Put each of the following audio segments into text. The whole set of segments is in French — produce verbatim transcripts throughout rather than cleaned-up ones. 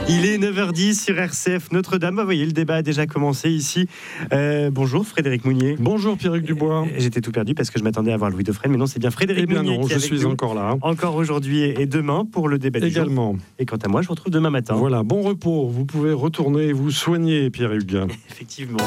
Il est neuf heures dix sur R C F Notre-Dame. Vous voyez, le débat a déjà commencé ici. Euh, bonjour Frédéric Mounier. Bonjour Pierrick Dubois. J'étais tout perdu parce que je m'attendais à voir Louis Dauphren, mais non, c'est bien Frédéric eh bien Mounier non, qui est je avec suis nous. encore là. Encore aujourd'hui et demain pour le débat Également. du jour. Et quant à moi, je vous retrouve demain matin. Voilà, bon repos. Vous pouvez retourner vous soigner, Pierre-Hugues. Effectivement.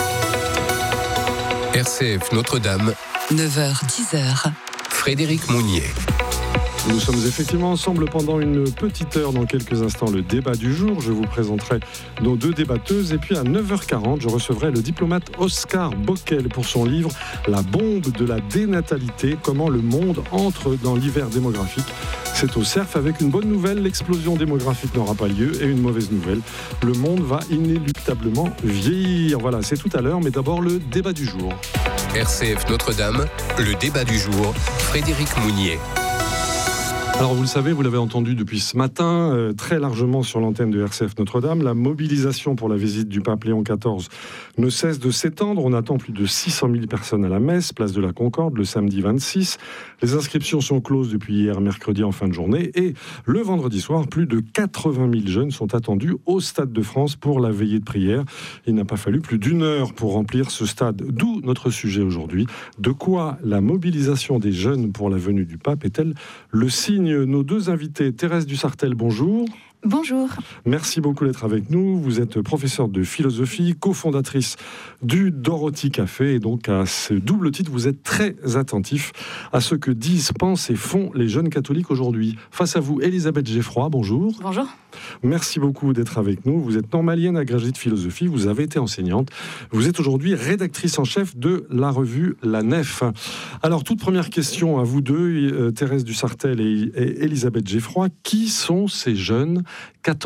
R C F Notre-Dame, neuf heures dix. Frédéric Mounier. Nous sommes effectivement ensemble pendant une petite heure. Dans quelques instants, le débat du jour. Je vous présenterai nos deux débatteuses. Et puis à neuf heures quarante, je recevrai le diplomate Oscar Bockel pour son livre « La bombe de la dénatalité. Comment le monde entre dans l'hiver démographique ». C'est au Cerf avec une bonne nouvelle. L'explosion démographique n'aura pas lieu. Et une mauvaise nouvelle. Le monde va inéluctablement vieillir. Voilà, c'est tout à l'heure. Mais d'abord, le débat du jour. R C F Notre-Dame, le débat du jour. Frédéric Mounier. Alors vous le savez, vous l'avez entendu depuis ce matin, euh, très largement sur l'antenne de R C F Notre-Dame, la mobilisation pour la visite du pape Léon quatorze ne cesse de s'étendre. On attend plus de six cent mille personnes à la messe, place de la Concorde, le samedi vingt-six. Les inscriptions sont closes depuis hier mercredi en fin de journée. Et le vendredi soir, plus de quatre-vingt mille jeunes sont attendus au Stade de France pour la veillée de prière. Il n'a pas fallu plus d'une heure pour remplir ce stade. D'où notre sujet aujourd'hui. De quoi la mobilisation des jeunes pour la venue du pape est-elle le signe? Nos deux invités, Thérèse Dussartel, bonjour. Bonjour. Merci beaucoup d'être avec nous. Vous êtes professeure de philosophie, cofondatrice du Dorothy Café. Et donc, à ce double titre, vous êtes très attentif à ce que disent, pensent et font les jeunes catholiques aujourd'hui. Face à vous, Elisabeth Geffroy, bonjour. Bonjour. Merci beaucoup d'être avec nous. Vous êtes normalienne agrégée de philosophie. Vous avez été enseignante. Vous êtes aujourd'hui rédactrice en chef de la revue La Nef. Alors, toute première question à vous deux, euh, Thérèse Dussartel et, et Elisabeth Geffroy. Qui sont ces jeunes ? Qu'attendent-ils ?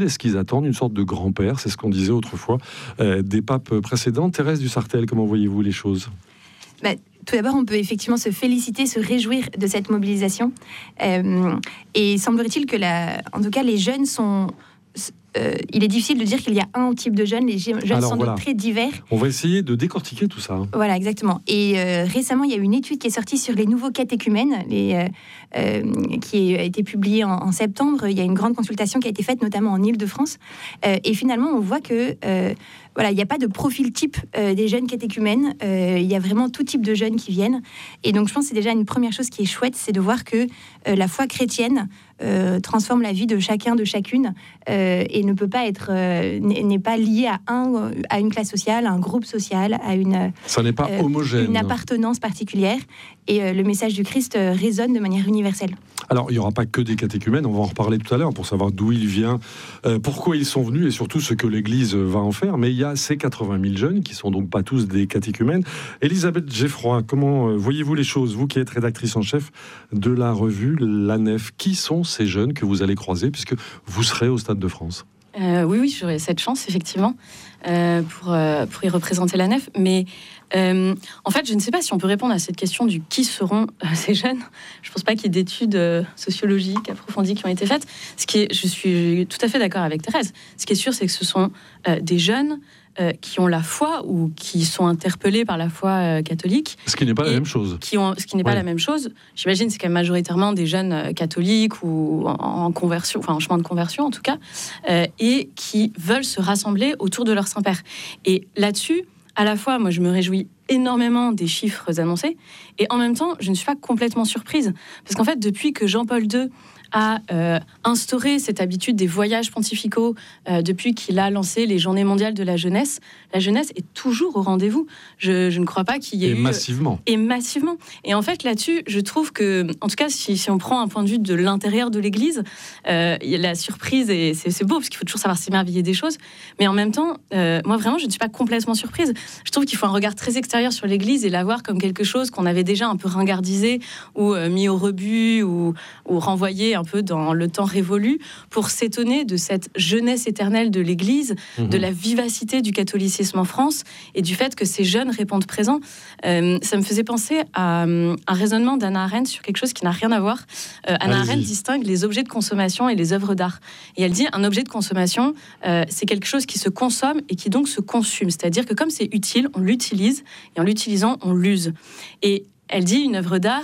Est-ce qu'ils attendent une sorte de grand-père ? C'est ce qu'on disait autrefois euh, des papes précédents. Thérèse Dussartel, comment voyez-vous les choses ? bah, Tout d'abord, on peut effectivement se féliciter, se réjouir de cette mobilisation. Euh, et semblerait-il que, la, en tout cas, les jeunes sont... Euh, il est difficile de dire qu'il y a un type de jeunes. Les jeunes Alors, sont voilà. donc très divers. On va essayer de décortiquer tout ça. Voilà, exactement. Et euh, récemment, il y a eu une étude qui est sortie sur les nouveaux catéchumènes, les, euh, euh, qui a été publiée en, en septembre. Il y a une grande consultation qui a été faite, notamment en Île-de-France. Euh, et finalement, on voit que euh, voilà, il n'y a pas de profil type euh, des jeunes catéchumènes. Euh, il y a vraiment tout type de jeunes qui viennent. Et donc, je pense que c'est déjà une première chose qui est chouette, c'est de voir que euh, la foi chrétienne Euh, transforme la vie de chacun, de chacune, euh, et ne peut pas être, euh, n'est pas lié à un, à une classe sociale, à un groupe social, à une, ça n'est pas euh, homogène, une appartenance particulière. Et euh, le message du Christ euh, résonne de manière universelle. Alors, il n'y aura pas que des catéchumènes, on va en reparler tout à l'heure pour savoir d'où il vient, euh, pourquoi ils sont venus et surtout ce que l'Église va en faire. Mais il y a ces quatre-vingt mille jeunes qui ne sont donc pas tous des catéchumènes. Elisabeth Geffroy, comment euh, voyez-vous les choses, vous qui êtes rédactrice en chef de la revue La Nef? Qui sont ces jeunes que vous allez croiser puisque vous serez au Stade de France? Euh, oui, oui, j'aurai cette chance, effectivement, euh, pour, euh, pour y représenter la Nef. Mais euh, en fait, je ne sais pas si on peut répondre à cette question du qui seront euh, ces jeunes. Je ne pense pas qu'il y ait d'études euh, sociologiques approfondies qui ont été faites. Ce qui est, je suis tout à fait d'accord avec Thérèse. Ce qui est sûr, c'est que ce sont euh, des jeunes euh, qui ont la foi ou qui sont interpellés par la foi euh, catholique. Ce qui n'est pas la même chose. Qui ont, ce qui n'est pas ouais. la même chose. J'imagine c'est quand même majoritairement des jeunes euh, catholiques ou en, en conversion, enfin en chemin de conversion en tout cas, euh, et qui veulent se rassembler autour de leur Saint-Père. Et là-dessus, à la fois, moi je me réjouis énormément des chiffres annoncés, et en même temps, je ne suis pas complètement surprise. Parce qu'en fait, depuis que Jean-Paul deux a euh, instauré cette habitude des voyages pontificaux, euh, depuis qu'il a lancé les Journées mondiales de la jeunesse, la jeunesse est toujours au rendez-vous. Je, je ne crois pas qu'il y ait et eu... massivement. Et massivement. Et en fait, là-dessus, je trouve que, en tout cas, si, si on prend un point de vue de l'intérieur de l'Église, euh, la surprise, et c'est, c'est beau, parce qu'il faut toujours savoir s'émerveiller des choses, mais en même temps, euh, moi, vraiment, je ne suis pas complètement surprise. Je trouve qu'il faut un regard très extérieur sur l'Église et la voir comme quelque chose qu'on avait déjà un peu ringardisé ou euh, mis au rebut ou, ou renvoyé un peu dans le temps révolu pour s'étonner de cette jeunesse éternelle de l'Église, mmh. de la vivacité du catholicisme en France et du fait que ces jeunes répondent présents. Euh, ça me faisait penser à um, un raisonnement d'Hannah Arendt sur quelque chose qui n'a rien à voir. Euh, Hannah Allez-y. Arendt distingue les objets de consommation et les œuvres d'art. Et elle dit un objet de consommation, euh, c'est quelque chose qui se consomme et qui donc se consume. C'est-à-dire que comme c'est utile, on l'utilise et en l'utilisant, on l'use. Et elle dit une œuvre d'art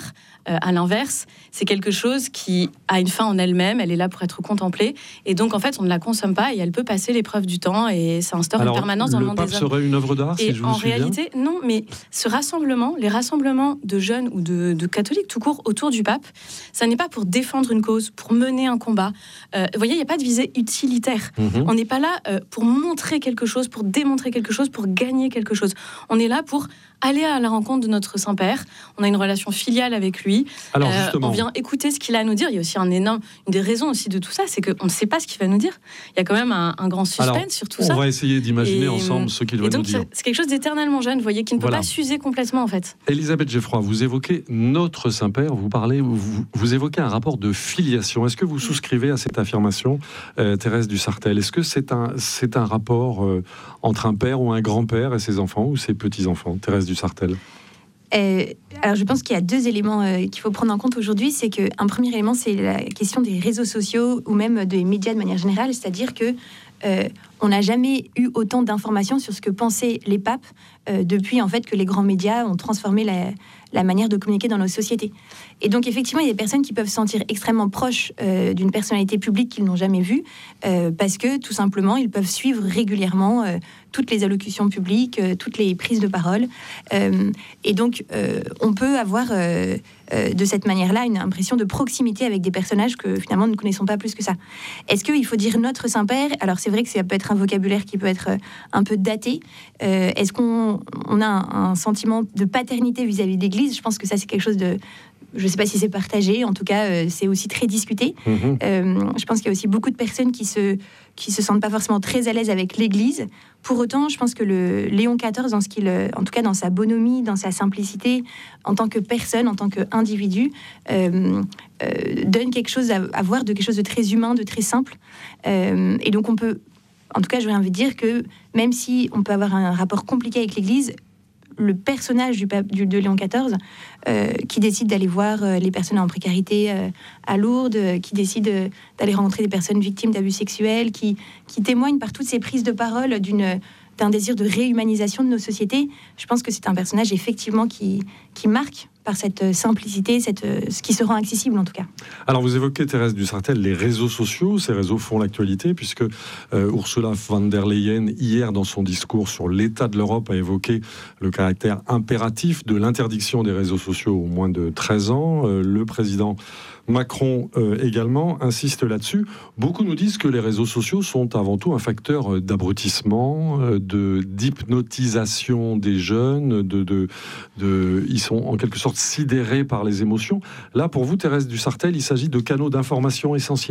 Euh, à l'inverse, c'est quelque chose qui a une fin en elle-même, elle est là pour être contemplée, et donc en fait on ne la consomme pas et elle peut passer l'épreuve du temps et ça instaure Alors, une permanence dans le monde des hommes. Le pape serait une œuvre d'art, et si je vous en suis réalité, bien. Non, mais ce rassemblement, les rassemblements de jeunes ou de, de catholiques tout court autour du pape, ça n'est pas pour défendre une cause, pour mener un combat. Euh, vous voyez, il n'y a pas de visée utilitaire. Mmh. On n'est pas là euh, pour montrer quelque chose, pour démontrer quelque chose, pour gagner quelque chose. On est là pour aller à la rencontre de notre Saint-Père. On a une relation filiale avec lui. Alors, euh, on vient écouter ce qu'il a à nous dire. Il y a aussi un énorme, une des raisons aussi de tout ça, c'est qu'on ne sait pas ce qu'il va nous dire. Il y a quand même un, un grand suspense Alors, sur tout on ça. On va essayer d'imaginer et, ensemble ce qu'il va et donc, nous dire. C'est quelque chose d'éternellement jeune, vous voyez, qui ne peut voilà. pas s'user complètement, en fait. Elisabeth Geffroy, vous évoquez notre Saint-Père, vous parlez, vous, vous évoquez un rapport de filiation. Est-ce que vous souscrivez à cette affirmation, euh, Thérèse du Sartel ? Est-ce que c'est un, c'est un rapport euh, entre un père ou un grand-père et ses enfants ou ses petits-enfants, Thérèse du Sartel ? Euh, alors je pense qu'il y a deux éléments euh, qu'il faut prendre en compte aujourd'hui. C'est qu'un premier élément, c'est la question des réseaux sociaux ou même des médias de manière générale. C'est-à-dire que euh, on n'a jamais eu autant d'informations sur ce que pensaient les papes euh, depuis en fait que les grands médias ont transformé la, la manière de communiquer dans nos sociétés. Et donc effectivement, il y a des personnes qui peuvent se sentir extrêmement proches euh, d'une personnalité publique qu'ils n'ont jamais vue euh, parce que tout simplement, ils peuvent suivre régulièrement euh, toutes les allocutions publiques, euh, toutes les prises de parole. Euh, et donc, euh, on peut avoir euh, euh, de cette manière-là une impression de proximité avec des personnages que finalement nous ne connaissons pas plus que ça. Est-ce qu'il faut dire notre Saint-Père ? Alors c'est vrai que ça peut être un vocabulaire qui peut être un peu daté. Euh, est-ce qu'on on a un, un sentiment de paternité vis-à-vis de l'Église ? Je pense que ça c'est quelque chose de... Je ne sais pas si c'est partagé, en tout cas, euh, c'est aussi très discuté. Mmh. Euh, je pense qu'il y a aussi beaucoup de personnes qui se, qui se sentent pas forcément très à l'aise avec l'Église. Pour autant, je pense que le Léon quatorze, dans ce qu'il, en tout cas dans sa bonhomie, dans sa simplicité, en tant que personne, en tant qu'individu, euh, euh, donne quelque chose à, à voir de quelque chose de très humain, de très simple. Euh, et donc on peut, en tout cas, j'aurais envie de dire que même si on peut avoir un rapport compliqué avec l'Église, le personnage du pape, du, de Léon quatorze, euh, qui décide d'aller voir euh, les personnes en précarité euh, à Lourdes, euh, qui décide euh, d'aller rencontrer des personnes victimes d'abus sexuels, qui, qui témoigne par toutes ces prises de parole d'une, d'un désir de réhumanisation de nos sociétés. Je pense que c'est un personnage effectivement qui, qui marque par cette simplicité, cette, ce qui se rend accessible en tout cas. Alors vous évoquez, Thérèse du Sartel, les réseaux sociaux. Ces réseaux font l'actualité puisque euh, Ursula von der Leyen, hier dans son discours sur l'état de l'Europe, a évoqué le caractère impératif de l'interdiction des réseaux sociaux aux moins de treize ans. Euh, le président Macron euh, également insiste là-dessus. Beaucoup nous disent que les réseaux sociaux sont avant tout un facteur d'abrutissement, euh, de, d'hypnotisation des jeunes, de, de, de, ils sont en quelque sorte sidérés par les émotions. Là, pour vous, Thérèse du Sartel, il s'agit de canaux d'information essentiels ?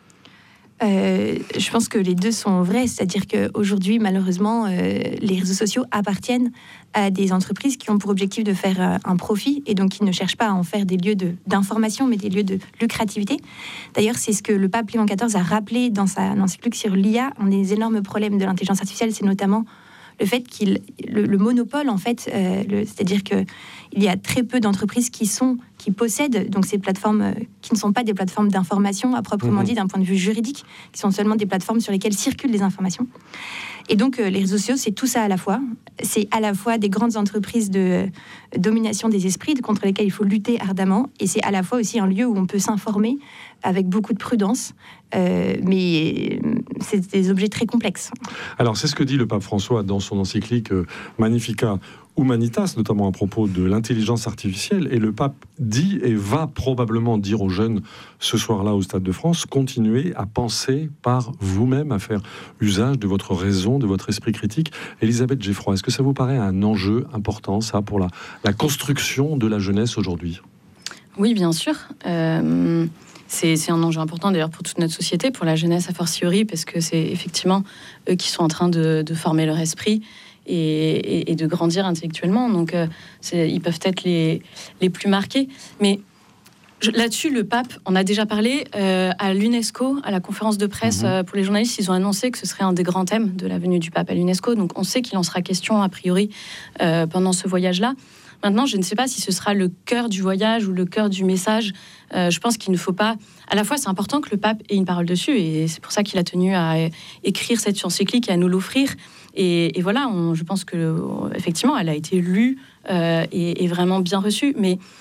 Euh, je pense que les deux sont vrais, c'est-à-dire qu'aujourd'hui, malheureusement, euh, les réseaux sociaux appartiennent à des entreprises qui ont pour objectif de faire euh, un profit et donc qui ne cherchent pas à en faire des lieux de, d'information, mais des lieux de lucrativité. D'ailleurs, c'est ce que le pape Léon quatorze a rappelé dans sa encyclique sur l'I A. Un des énormes problèmes de l'intelligence artificielle, c'est notamment le fait qu'il le, le monopole en fait, euh, le, c'est-à-dire que il y a très peu d'entreprises qui sont qui possèdent donc ces plateformes euh, qui ne sont pas des plateformes d'information à proprement mmh. dit d'un point de vue juridique, qui sont seulement des plateformes sur lesquelles circulent les informations. Et donc euh, les réseaux sociaux, c'est tout ça à la fois. C'est à la fois des grandes entreprises de euh, domination des esprits contre lesquelles il faut lutter ardemment, et c'est à la fois aussi un lieu où on peut s'informer avec beaucoup de prudence, euh, mais c'est des objets très complexes. Alors c'est ce que dit le pape François dans son encyclique euh, Magnificat Humanitas, notamment à propos de l'intelligence artificielle, et le pape dit et va probablement dire aux jeunes ce soir-là au Stade de France: continuez à penser par vous-même, à faire usage de votre raison, de votre esprit critique. Elisabeth Geffroy, est-ce que ça vous paraît un enjeu important, ça, pour la, la construction de la jeunesse aujourd'hui ? Oui, bien sûr. Euh... C'est, c'est un enjeu important d'ailleurs pour toute notre société, pour la jeunesse a fortiori, parce que c'est effectivement eux qui sont en train de, de former leur esprit et, et, et de grandir intellectuellement. Donc euh, c'est, ils peuvent être les, les plus marqués. Mais je, là-dessus, le pape en a déjà parlé euh, à l'UNESCO, à la conférence de presse mmh. euh, pour les journalistes. Ils ont annoncé que ce serait un des grands thèmes de la venue du pape à l'UNESCO. Donc on sait qu'il en sera question a priori euh, pendant ce voyage-là. Maintenant, je ne sais pas si ce sera le cœur du voyage ou le cœur du message. Euh, je pense qu'il ne faut pas... À la fois, c'est important que le pape ait une parole dessus, et c'est pour ça qu'il a tenu à écrire cette encyclique et à nous l'offrir. Et, et voilà, on, je pense que effectivement, elle a été lue euh, et, et vraiment bien reçue. Mais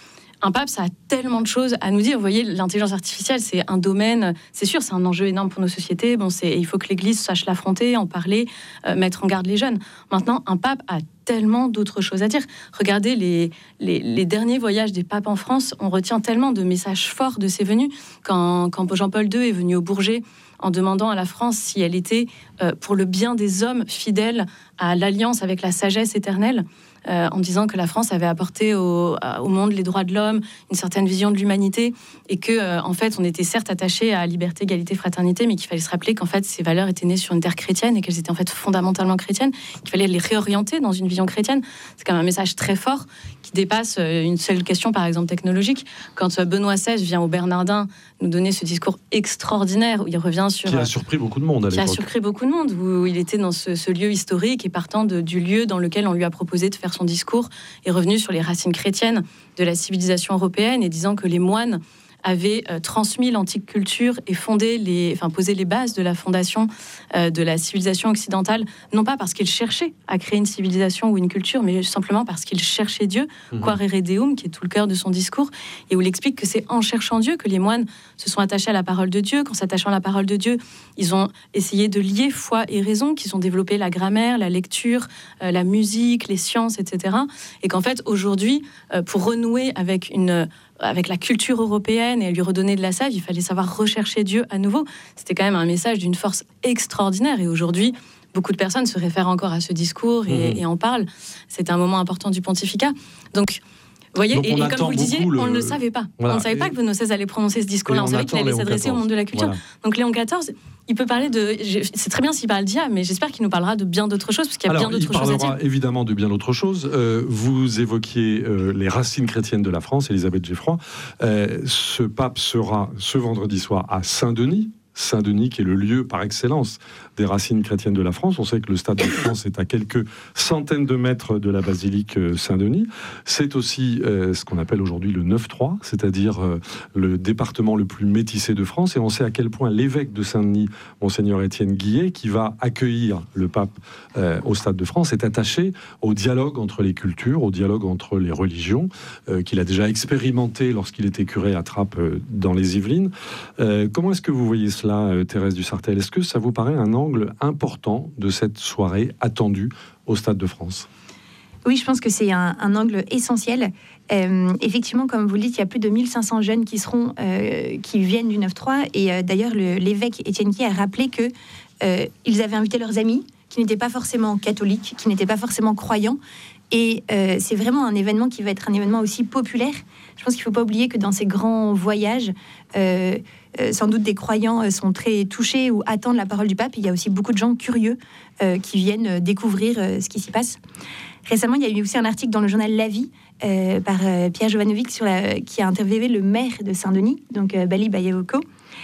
un pape, ça a tellement de choses à nous dire. Vous voyez, l'intelligence artificielle, c'est un domaine, c'est sûr, c'est un enjeu énorme pour nos sociétés. Bon, c'est, il faut que l'Église sache l'affronter, en parler, euh, mettre en garde les jeunes. Maintenant, un pape a tellement d'autres choses à dire. Regardez les, les, les derniers voyages des papes en France, on retient tellement de messages forts de ses venues. Quand, quand Jean-Paul deux est venu au Bourget en demandant à la France si elle était euh, pour le bien des hommes fidèles à l'alliance avec la sagesse éternelle, euh, en disant que la France avait apporté au, au monde les droits de l'homme, une certaine vision de l'humanité, et que euh, en fait on était certes attaché à liberté, égalité, fraternité, mais qu'il fallait se rappeler qu'en fait ces valeurs étaient nées sur une terre chrétienne et qu'elles étaient en fait fondamentalement chrétiennes, qu'il fallait les réorienter dans une vision chrétienne. C'est quand même un message très fort qui dépasse une seule question, par exemple technologique. Quand Benoît seize vient au Bernardin nous donner ce discours extraordinaire où il revient sur... Qui a surpris beaucoup de monde à qui l'époque. Qui a surpris beaucoup de monde, où il était dans ce, ce lieu historique et partant de, du lieu dans lequel on lui a proposé de faire son discours, est revenu sur les racines chrétiennes de la civilisation européenne et disant que les moines avait euh, transmis l'antique culture et fondé les, enfin, posé les bases de la fondation euh, de la civilisation occidentale, non pas parce qu'il cherchait à créer une civilisation ou une culture, mais simplement parce qu'il cherchait Dieu, mmh. Quaere Deum, qui est tout le cœur de son discours, et où il explique que c'est en cherchant Dieu que les moines se sont attachés à la parole de Dieu, qu'en s'attachant à la parole de Dieu, ils ont essayé de lier foi et raison, qu'ils ont développé la grammaire, la lecture, euh, la musique, les sciences, et cetera. Et qu'en fait, aujourd'hui, euh, pour renouer avec une... avec la culture européenne et lui redonner de la sève, il fallait savoir rechercher Dieu à nouveau. C'était quand même un message d'une force extraordinaire. Et aujourd'hui, beaucoup de personnes se réfèrent encore à ce discours et, mmh. et en parlent. C'était un moment important du pontificat. Donc, vous voyez, et, et comme vous le disiez, le... on ne le savait pas. Voilà. On ne savait et... pas que Benoît seize allait prononcer ce discours-là. On, on savait qu'il allait s'adresser au monde de la culture. Voilà. Donc Léon quatorze, il peut parler de... C'est très bien s'il parle d'I A, mais j'espère qu'il nous parlera de bien d'autres choses, parce qu'il y a Alors, bien d'autres choses à dire. Il parlera évidemment de bien d'autres choses. Euh, vous évoquiez euh, les racines chrétiennes de la France, Élisabeth Geffroy. Euh, ce pape sera ce vendredi soir à Saint-Denis. Saint-Denis, qui est le lieu par excellence des racines chrétiennes de la France. On sait que le Stade de France est à quelques centaines de mètres de la basilique Saint-Denis. C'est aussi euh, ce qu'on appelle aujourd'hui le neuf trois, c'est-à-dire euh, le département le plus métissé de France. Et on sait à quel point l'évêque de Saint-Denis, Monseigneur Étienne Guillet, qui va accueillir le pape euh, au Stade de France, est attaché au dialogue entre les cultures, au dialogue entre les religions, euh, qu'il a déjà expérimenté lorsqu'il était curé à Trappes euh, dans les Yvelines. Euh, comment est-ce que vous voyez cela, Là, Thérèse Dussartel, est-ce que ça vous paraît un angle important de cette soirée attendue au Stade de France ? Oui, je pense que c'est un, un angle essentiel. Euh, effectivement, comme vous le dites, il y a plus de mille cinq cents jeunes qui seront, euh, qui viennent du neuf trois. Et euh, d'ailleurs, le, l'évêque Étienne Guillet a rappelé que euh, ils avaient invité leurs amis qui n'étaient pas forcément catholiques, qui n'étaient pas forcément croyants. Et euh, c'est vraiment un événement qui va être un événement aussi populaire. Je pense qu'il ne faut pas oublier que dans ces grands voyages, euh, euh, sans doute des croyants sont très touchés ou attendent la parole du pape. Il y a aussi beaucoup de gens curieux euh, qui viennent découvrir euh, ce qui s'y passe. Récemment, il y a eu aussi un article dans le journal La Vie euh, par euh, Pierre Jovanovic sur la, qui a interviewé le maire de Saint-Denis, donc euh, Bali Bayevoko,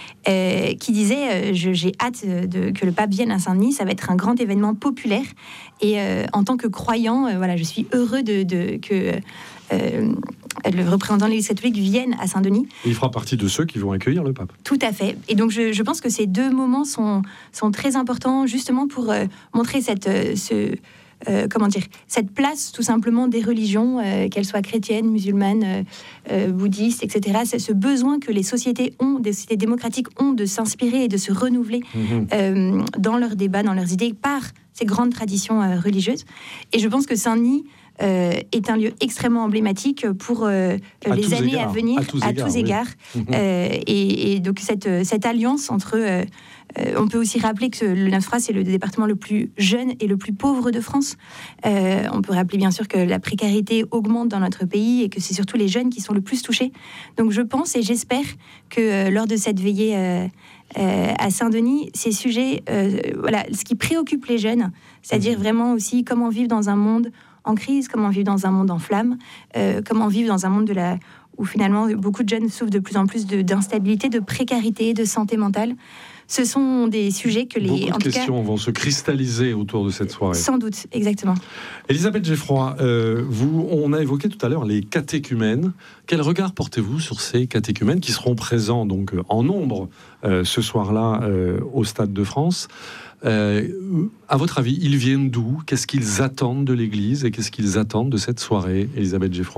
Euh, qui disait euh, je, j'ai hâte de, que le pape vienne à Saint-Denis, ça va être un grand événement populaire et euh, en tant que croyant, euh, voilà, je suis heureux de, de, que euh, le représentant de l'Église catholique vienne à Saint-Denis. Et il fera partie de ceux qui vont accueillir le pape. Tout à fait. Et donc je, je pense que ces deux moments sont, sont très importants justement pour euh, montrer cette, euh, ce... Euh, comment dire, cette place tout simplement des religions, euh, qu'elles soient chrétiennes, musulmanes, euh, euh, bouddhistes, et cetera. C'est ce besoin que les sociétés ont, des sociétés démocratiques ont de s'inspirer et de se renouveler mmh. euh, dans leurs débats, dans leurs idées, par ces grandes traditions euh, religieuses. Et je pense que Saint-Denis euh, est un lieu extrêmement emblématique pour euh, les années égards, à venir, à tous à égards. Tous égards. Oui. Mmh. Euh, et, et donc cette, cette alliance entre... Euh, Euh, on peut aussi rappeler que le neuf trois, c'est le département le plus jeune et le plus pauvre de France. Euh, on peut rappeler bien sûr que la précarité augmente dans notre pays et que c'est surtout les jeunes qui sont le plus touchés. Donc je pense et j'espère que euh, lors de cette veillée euh, euh, à Saint-Denis, ces sujets, euh, voilà, ce qui préoccupe les jeunes, c'est-à-dire vraiment aussi comment vivre dans un monde en crise, comment vivre dans un monde en flammes, euh, comment vivre dans un monde de la... où finalement beaucoup de jeunes souffrent de plus en plus de, d'instabilité, de précarité, de santé mentale. Ce sont des sujets que les... Beaucoup de en tout questions cas, vont se cristalliser autour de cette soirée. Sans doute, exactement. Élisabeth Geffroy, euh, vous, on a évoqué tout à l'heure les catéchumènes. Quel regard portez-vous sur ces catéchumènes qui seront présents donc en nombre euh, ce soir-là euh, au Stade de France ? Euh, à votre avis, ils viennent d'où ? Qu'est-ce qu'ils attendent de l'Église et qu'est-ce qu'ils attendent de cette soirée, Élisabeth Geffroy ?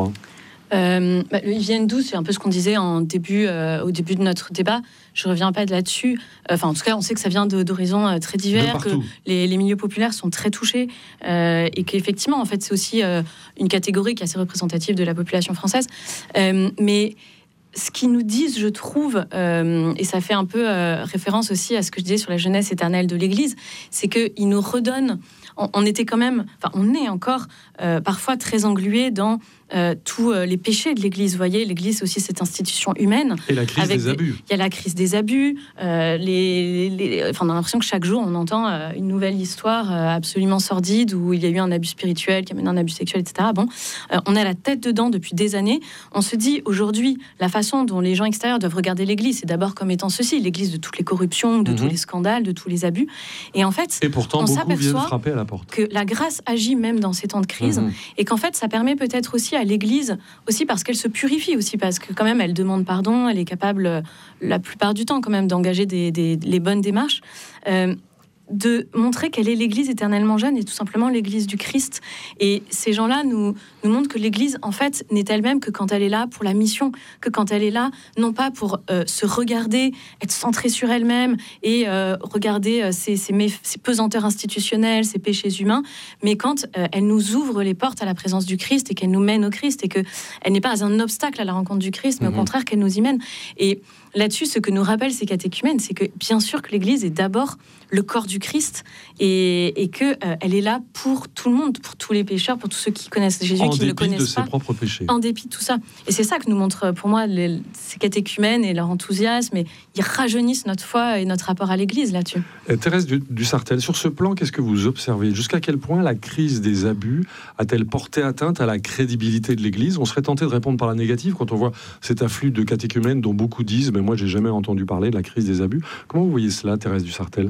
Euh, bah, ils viennent d'où? C'est un peu ce qu'on disait en début, euh, au début de notre débat. Je ne reviens pas là-dessus. Enfin, en tout cas, on sait que ça vient de, d'horizons euh, très divers, que les, les milieux populaires sont très touchés euh, et qu'effectivement, en fait, c'est aussi euh, une catégorie qui est assez représentative de la population française. Euh, mais ce qu'ils nous disent, je trouve, euh, et ça fait un peu euh, référence aussi à ce que je disais sur la jeunesse éternelle de l'Église, c'est qu'ils nous redonnent. On, on était quand même, enfin, on est encore euh, parfois très englués dans euh, tous euh, les péchés de l'Église. Vous voyez, l'Église, c'est aussi cette institution humaine. Et la crise des abus. Il y a la crise des abus. Euh, les, les, enfin, on a l'impression que chaque jour, on entend euh, une nouvelle histoire euh, absolument sordide où il y a eu un abus spirituel qui amène un abus sexuel, et cetera. Bon, euh, on a la tête dedans depuis des années. On se dit aujourd'hui, la façon dont les gens extérieurs doivent regarder l'Église, c'est d'abord comme étant ceci, l'Église de toutes les corruptions, de mmh. tous les scandales, de tous les abus. Et en fait, et pourtant, on beaucoup viennent frapper à la porte. Que la grâce agit même dans ces temps de crise mmh. et qu'en fait, ça permet peut-être aussi à l'Église, aussi parce qu'elle se purifie aussi, parce que quand même, elle demande pardon, elle est capable, la plupart du temps quand même, d'engager des, des, les bonnes démarches, euh, de montrer quelle est l'Église éternellement jeune et tout simplement l'Église du Christ. Et ces gens-là nous, nous montrent que l'Église, en fait, n'est elle-même que quand elle est là pour la mission, que quand elle est là, non pas pour euh, se regarder, être centrée sur elle-même et euh, regarder euh, ses, ses, méf- ses pesanteurs institutionnelles, ses péchés humains, mais quand euh, elle nous ouvre les portes à la présence du Christ et qu'elle nous mène au Christ et qu'elle n'est pas un obstacle à la rencontre du Christ, mais mmh. au contraire qu'elle nous y mène. Et là-dessus, ce que nous rappellent ces catéchumènes, c'est que bien sûr que l'Église est d'abord le corps du Christ et, et qu'elle euh, est là pour tout le monde, pour tous les pécheurs, pour tous ceux qui connaissent Jésus, en qui ne le connaissent pas. En dépit de pas. ses propres péchés. En dépit de tout ça. Et c'est ça que nous montrent, pour moi, les, ces catéchumènes et leur enthousiasme. Et ils rajeunissent notre foi et notre rapport à l'Église là-dessus. Et Thérèse Dussartel, sur ce plan, qu'est-ce que vous observez? Jusqu'à quel point la crise des abus a-t-elle porté atteinte à la crédibilité de l'Église? On serait tenté de répondre par la négative quand on voit cet afflux de catéchumènes dont beaucoup disent mais « moi, j'ai jamais entendu parler de la crise des abus ». Comment vous voyez cela, Thérèse Dussartel?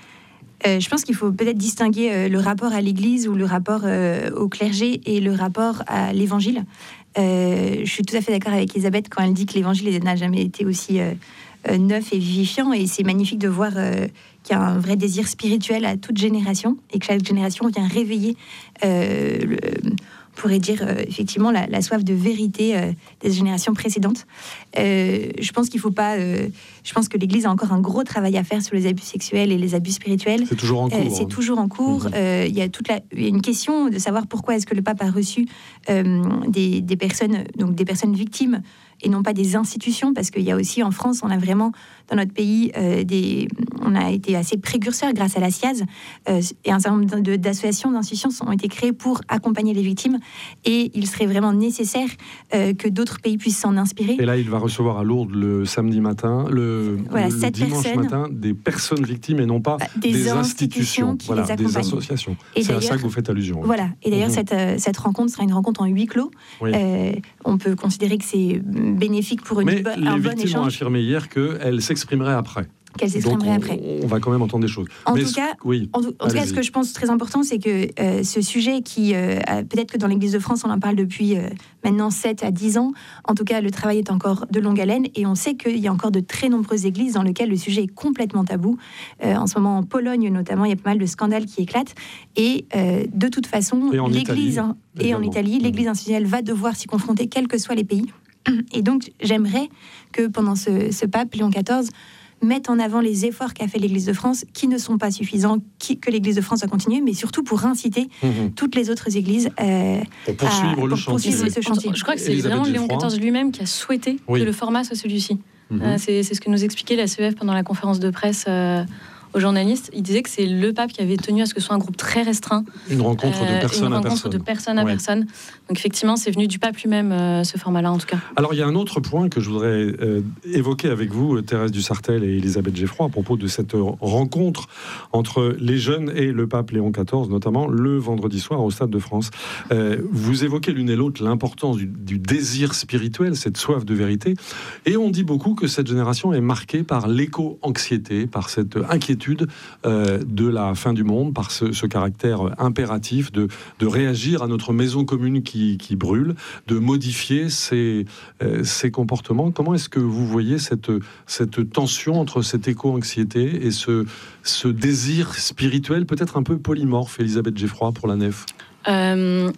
Euh, je pense qu'il faut peut-être distinguer euh, le rapport à l'Église ou le rapport euh, au clergé et le rapport à l'Évangile. Euh, je suis tout à fait d'accord avec Elisabeth quand elle dit que l'Évangile n'a jamais été aussi euh, euh, neuf et vivifiant. Et c'est magnifique de voir euh, qu'il y a un vrai désir spirituel à toute génération et que chaque génération vient réveiller euh, le... On pourrait dire euh, effectivement la, la soif de vérité euh, des générations précédentes. Euh, je pense qu'il faut pas. Euh, je pense que l'Église a encore un gros travail à faire sur les abus sexuels et les abus spirituels. C'est toujours en cours. Euh, c'est hein. toujours en cours. Il mmh. euh, y a toute la, y a une question de savoir pourquoi est-ce que le pape a reçu euh, des, des personnes, donc des personnes victimes et non pas des institutions, parce qu'il y a aussi en France, on a vraiment dans notre pays euh, des, on a été assez précurseurs grâce à la S I A Z euh, et un certain nombre de, d'associations, d'institutions ont été créées pour accompagner les victimes. Et il serait vraiment nécessaire euh, que d'autres pays puissent s'en inspirer. Et là, il va recevoir à Lourdes le samedi matin, le, voilà, le dimanche personnes, matin, des personnes victimes et non pas des, des institutions, institutions qui voilà, les accompagnent. Des associations. Et c'est à ça que vous faites allusion. Oui. Voilà. Et d'ailleurs, mmh. cette, euh, cette rencontre sera une rencontre en huis clos. Oui. Euh, on peut considérer que c'est bénéfique pour une Mais bo- les un bon victimes échange. ont affirmé hier qu'elles s'exprimeraient après. Qu'elle s'exprimerait on, après. On va quand même entendre des choses. En Mais tout cas, oui, en, tout, en tout cas, ce que je pense très important, c'est que euh, ce sujet qui, euh, peut-être que dans l'Église de France, on en parle depuis euh, maintenant sept à dix ans. En tout cas, le travail est encore de longue haleine et on sait qu'il y a encore de très nombreuses églises dans lesquelles le sujet est complètement tabou. Euh, en ce moment, en Pologne notamment, il y a pas mal de scandales qui éclatent. Et euh, de toute façon, l'Église hein, et en Italie, l'Église institutionnelle va devoir s'y confronter, quels que soient les pays. Et donc, j'aimerais que pendant ce, ce pape Léon quatorze mettre en avant les efforts qu'a fait l'Église de France, qui ne sont pas suffisants, qui, que l'Église de France doit continuer, mais surtout pour inciter mmh. toutes les autres églises euh, pour poursuivre, à, le pour chantier. poursuivre ce chantier. Je crois que c'est Elisabeth vraiment Léon quatorze lui-même qui a souhaité oui. que le format soit celui-ci. Mmh. Euh, c'est, c'est ce que nous expliquait la C E F pendant la conférence de presse euh, aux journalistes. Il disait que c'est le pape qui avait tenu à ce que ce soit un groupe très restreint. Une rencontre euh, de personne une à rencontre personne. de personne à ouais. personne. Donc effectivement, c'est venu du pape lui-même, euh, ce format-là, en tout cas. Alors, il y a un autre point que je voudrais euh, évoquer avec vous, Thérèse Dussartel et Elisabeth Geffroy, à propos de cette rencontre entre les jeunes et le pape Léon quatorze, notamment le vendredi soir au Stade de France. Euh, vous évoquez l'une et l'autre l'importance du, du désir spirituel, cette soif de vérité. Et on dit beaucoup que cette génération est marquée par l'éco-anxiété, par cette inquiétude euh, de la fin du monde, par ce, ce caractère impératif de, de réagir à notre maison commune qui, qui brûle, de modifier ses, euh, ses comportements. Comment est-ce que vous voyez cette, cette tension entre cette éco-anxiété et ce, ce désir spirituel, peut-être un peu polymorphe, Elisabeth Geffroy, pour la nef ? euh...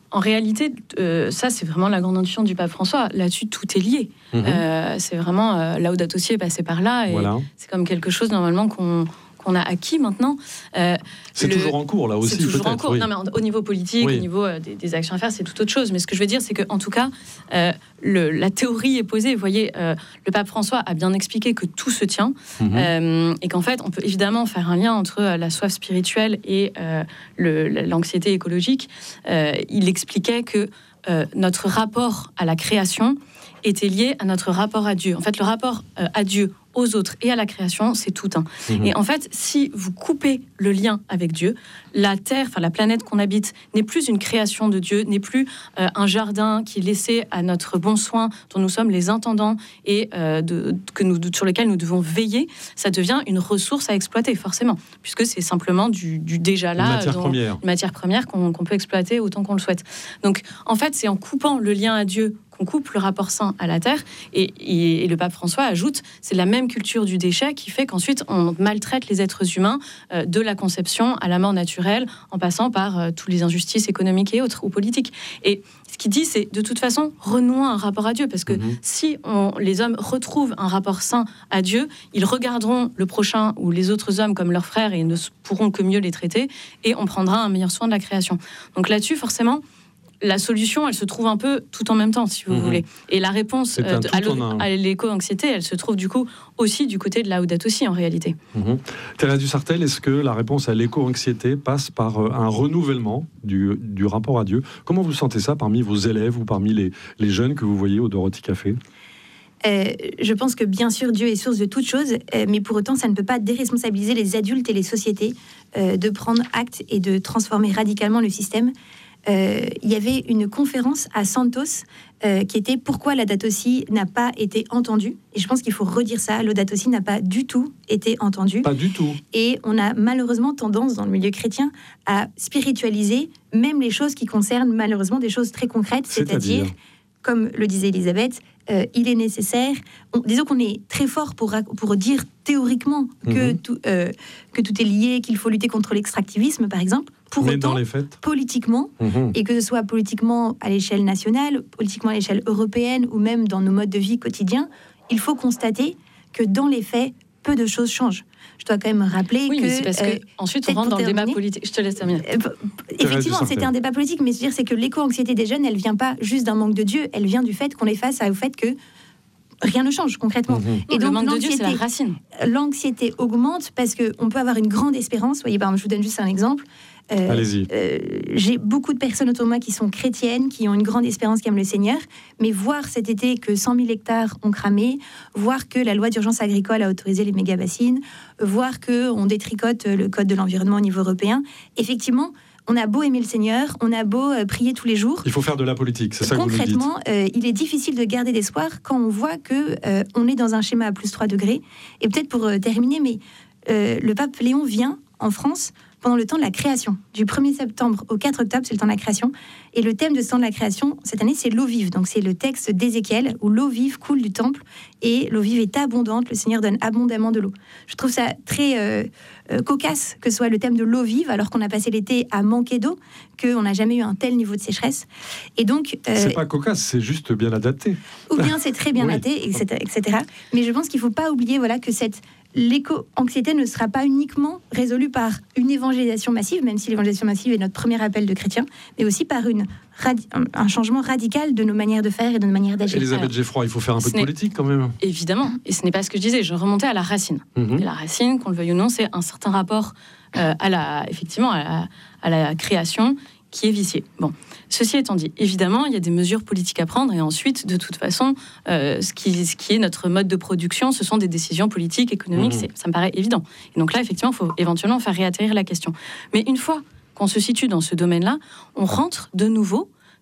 En réalité, euh, ça, c'est vraiment la grande intuition du pape François. Là-dessus, tout est lié. Mmh. Euh, c'est vraiment... Euh, Laudato Si est passé par là. Et voilà. C'est comme quelque chose, normalement, qu'on... qu'on a acquis maintenant. Euh, c'est le... toujours en cours, là aussi, c'est toujours peut-être. En cours. Oui. Non, mais au niveau politique, oui. au niveau euh, des, des actions à faire, c'est tout autre chose. Mais ce que je veux dire, c'est qu'en tout cas, euh, le, la théorie est posée. Vous voyez, euh, le pape François a bien expliqué que tout se tient. Mm-hmm. euh, et qu'en fait, on peut évidemment faire un lien entre euh, la soif spirituelle et euh, le, l'anxiété écologique. Euh, il expliquait que euh, notre rapport à la création était lié à notre rapport à Dieu. En fait, le rapport euh, à Dieu, aux autres et à la création, c'est tout un. Mmh. Et en fait, si vous coupez le lien avec Dieu, la Terre, enfin la planète qu'on habite, n'est plus une création de Dieu, n'est plus euh, un jardin qui est laissé à notre bon soin, dont nous sommes les intendants et euh, de, que nous, sur lequel nous devons veiller, ça devient une ressource à exploiter, forcément, puisque c'est simplement du, du déjà là, une matière dont, première, une matière première qu'on, qu'on peut exploiter autant qu'on le souhaite. Donc, en fait, c'est en coupant le lien à Dieu qu'on coupe le rapport sain à la Terre. Et, et, et le pape François ajoute, c'est la même culture du déchet qui fait qu'ensuite on maltraite les êtres humains euh, de la conception à la mort naturelle, en passant par euh, toutes les injustices économiques et autres, ou politiques. Et ce qu'il dit, c'est de toute façon, renouons un rapport à Dieu, parce que mmh. si on, les hommes retrouvent un rapport sain à Dieu, ils regarderont le prochain ou les autres hommes comme leurs frères et ne pourront que mieux les traiter, et on prendra un meilleur soin de la création. Donc là-dessus, forcément, la solution, elle se trouve un peu tout en même temps, si vous mmh. voulez. Et la réponse euh, à, à l'éco-anxiété, elle se trouve du coup aussi du côté de Laudato Si, en réalité. Mmh. Thérèse Dussartel, est-ce que la réponse à l'éco-anxiété passe par un renouvellement du, du rapport à Dieu ? Comment vous sentez ça parmi vos élèves ou parmi les, les jeunes que vous voyez au Dorothy Café ? Euh, je pense que bien sûr Dieu est source de toutes choses, euh, mais pour autant ça ne peut pas déresponsabiliser les adultes et les sociétés euh, de prendre acte et de transformer radicalement le système. Euh, il y avait une conférence à Santos euh, qui était « Pourquoi Laudato Si n'a pas été entendu ?» Et je pense qu'il faut redire ça, Laudato Si n'a pas du tout été entendu. Pas du tout. Et on a malheureusement tendance dans le milieu chrétien à spiritualiser même les choses qui concernent malheureusement des choses très concrètes, c'est-à-dire, c'est-à-dire comme le disait Elisabeth, euh, il est nécessaire, on, disons qu'on est très fort pour, pour dire théoriquement que, mmh. tout, euh, que tout est lié, qu'il faut lutter contre l'extractivisme, par exemple. Pour Mais autant, dans les faits, politiquement, mmh. et que ce soit politiquement à l'échelle nationale, politiquement à l'échelle européenne, ou même dans nos modes de vie quotidiens, il faut constater que dans les faits, peu de choses changent. Je dois quand même rappeler oui, que... Oui, c'est parce euh, que ensuite on rentre dans le débat politique. Je te laisse terminer. Euh, effectivement, c'était un débat politique, mais c'est-à-dire c'est que l'éco-anxiété des jeunes, elle vient pas juste d'un manque de Dieu, elle vient du fait qu'on est face au fait que rien ne change concrètement. Mmh. Et donc, donc, le manque de Dieu, c'est la racine. L'anxiété augmente parce qu'on peut avoir une grande espérance. Vous voyez, par exemple, je vous donne juste un exemple. Euh, Allez-y. Euh, j'ai beaucoup de personnes autour de moi qui sont chrétiennes, qui ont une grande espérance, qui aiment le Seigneur, mais voir cet été que cent mille hectares ont cramé, voir que la loi d'urgence agricole a autorisé les méga-bassines, voir qu'on détricote le code de l'environnement au niveau européen, effectivement, on a beau aimer le Seigneur, on a beau euh, prier tous les jours. Il faut faire de la politique, c'est ça que vous nous dites. Concrètement, euh, il est difficile de garder d'espoir quand on voit que euh, on est dans un schéma à plus trois degrés. Et peut-être pour euh, terminer, mais euh, le pape Léon vient en France pendant le temps de la création. Du premier septembre au quatre octobre, c'est le temps de la création. Et le thème de ce temps de la création, cette année, c'est l'eau vive. Donc c'est le texte d'Ézéchiel, où l'eau vive coule du temple, et l'eau vive est abondante, le Seigneur donne abondamment de l'eau. Je trouve ça très euh, euh, cocasse que ce soit le thème de l'eau vive, alors qu'on a passé l'été à manquer d'eau, qu'on n'a jamais eu un tel niveau de sécheresse. Et donc... Euh, c'est pas cocasse, c'est juste bien adapté. Ou bien c'est très bien oui. adapté, et cetera, et cetera. Mais je pense qu'il ne faut pas oublier voilà, que cette... l'éco-anxiété ne sera pas uniquement résolue par une évangélisation massive, même si l'évangélisation massive est notre premier appel de chrétien, mais aussi par une radi- un changement radical de nos manières de faire et de nos manières d'agir. Elisabeth Geffroy, il faut faire un peu de politique quand même. Évidemment, et ce n'est pas ce que je disais, je remontais à la racine. Mmh. Et la racine, qu'on le veuille ou non, c'est un certain rapport euh, à la, effectivement, à la, à la création qui est vicié. Bon, ceci étant dit, évidemment, il y a des mesures politiques à prendre, et ensuite, de toute façon, euh, ce, qui, ce qui est notre mode de production, ce sont des décisions politiques, économiques, mmh. c'est, ça me paraît évident. Et donc là, effectivement, il faut éventuellement faire réatterrir la question. Mais une fois qu'on se situe dans ce domaine-là, on rentre de nouveau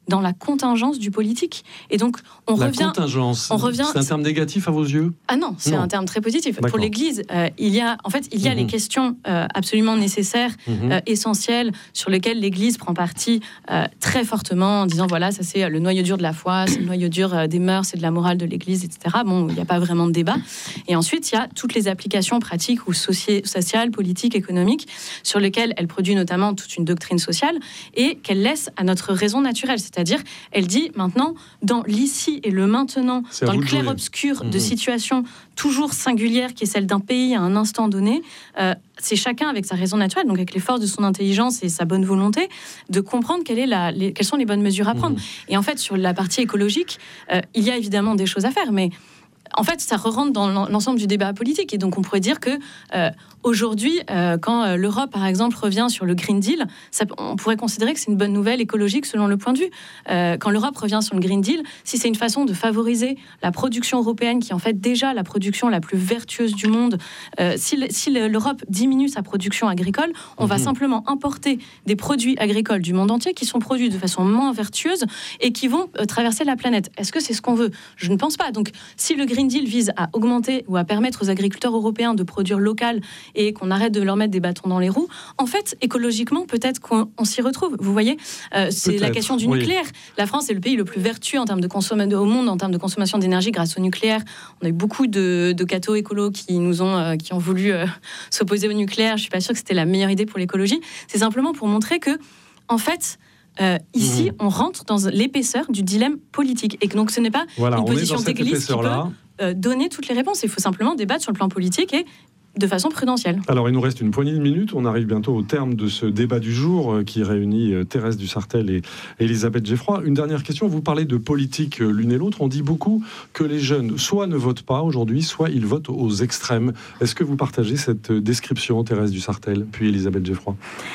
dans la contingence du politique. Et donc, on la revient... contingence, on revient, c'est un terme négatif à vos yeux ? Ah non, c'est non. un terme très positif. D'accord. Pour l'Église, euh, il y a, en fait, il y a mmh. les questions euh, absolument nécessaires, mmh. euh, essentielles, sur lesquelles l'Église prend parti euh, très fortement, en disant, voilà, ça c'est le noyau dur de la foi, c'est le noyau dur euh, des mœurs et de la morale de l'Église, et cetera. Bon, il n'y a pas vraiment de débat. Et ensuite, il y a toutes les applications pratiques ou soci- sociales, politiques, économiques, sur lesquelles elle produit notamment toute une doctrine sociale et qu'elle laisse à notre raison naturelle. C'est-à-dire, elle dit maintenant, dans l'ici et le maintenant, c'est dans le clair-obscur mmh. de situations toujours singulières, qui est celle d'un pays à un instant donné, euh, c'est chacun avec sa raison naturelle, donc avec les forces de son intelligence et sa bonne volonté, de comprendre quelle est la, les, quelles sont les bonnes mesures à prendre. Mmh. Et en fait, sur la partie écologique, euh, il y a évidemment des choses à faire, mais en fait, ça re-rentre dans l'ensemble du débat politique. Et donc, on pourrait dire que euh, aujourd'hui, euh, quand euh, l'Europe, par exemple, revient sur le Green Deal, ça, on pourrait considérer que c'est une bonne nouvelle écologique selon le point de vue. Euh, quand l'Europe revient sur le Green Deal, si c'est une façon de favoriser la production européenne, qui est en fait déjà la production la plus vertueuse du monde, euh, si, si l'Europe diminue sa production agricole, on mmh. va simplement importer des produits agricoles du monde entier qui sont produits de façon moins vertueuse et qui vont euh, traverser la planète. Est-ce que c'est ce qu'on veut ? Je ne pense pas. Donc, si le Green Deal vise à augmenter ou à permettre aux agriculteurs européens de produire local et qu'on arrête de leur mettre des bâtons dans les roues, en fait, écologiquement, peut-être qu'on on s'y retrouve. Vous voyez, euh, c'est peut-être, la question du oui. nucléaire. La France est le pays le plus vertueux en termes de consommation au monde, en termes de consommation d'énergie grâce au nucléaire. On a eu beaucoup de, de cathos écolos qui nous ont, euh, qui ont voulu euh, s'opposer au nucléaire. Je suis pas sûre que c'était la meilleure idée pour l'écologie. C'est simplement pour montrer que, en fait, Euh, ici, mmh. on rentre dans l'épaisseur du dilemme politique. Et que donc, ce n'est pas voilà, une position d'église qui peut euh, donner toutes les réponses. Il faut simplement débattre sur le plan politique et de façon prudentielle. Alors, il nous reste une poignée de minutes. On arrive bientôt au terme de ce débat du jour euh, qui réunit euh, Thérèse Dussartel et Élisabeth Geffroy. Une dernière question. Vous parlez de politique euh, l'une et l'autre. On dit beaucoup que les jeunes, soit ne votent pas aujourd'hui, soit ils votent aux extrêmes. Est-ce que vous partagez cette description, Thérèse Dussartel, puis Élisabeth Geffroy ?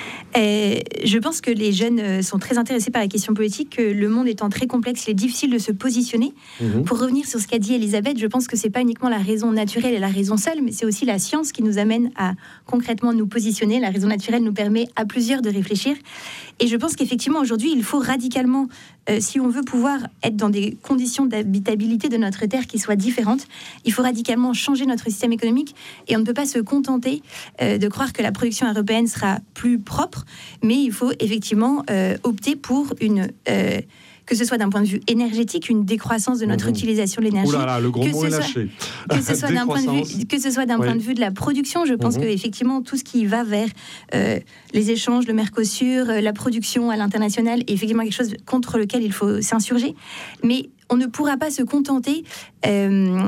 Euh, je pense que les jeunes sont très intéressés par la question politique, que le monde étant très complexe, il est difficile de se positionner. Mmh. Pour revenir sur ce qu'a dit Élisabeth, je pense que c'est pas uniquement la raison naturelle et la raison seule, mais c'est aussi la science qui nous amène à concrètement nous positionner. La raison naturelle nous permet à plusieurs de réfléchir. Et je pense qu'effectivement, aujourd'hui, il faut radicalement, euh, si on veut pouvoir être dans des conditions d'habitabilité de notre terre qui soient différentes, il faut radicalement changer notre système économique. Et on ne peut pas se contenter euh, de croire que la production européenne sera plus propre, mais il faut effectivement euh, opter pour une... Euh, que ce soit d'un point de vue énergétique, une décroissance de notre mmh. utilisation de l'énergie. Ouh là là, le gros que mot est soit, lâché. Que ce soit d'un point de vue, que ce soit d'un oui. point de vue de la production, je pense mmh. que effectivement tout ce qui va vers euh, les échanges, le Mercosur, euh, la production à l'international, est effectivement quelque chose contre lequel il faut s'insurger. Mais on ne pourra pas se contenter euh,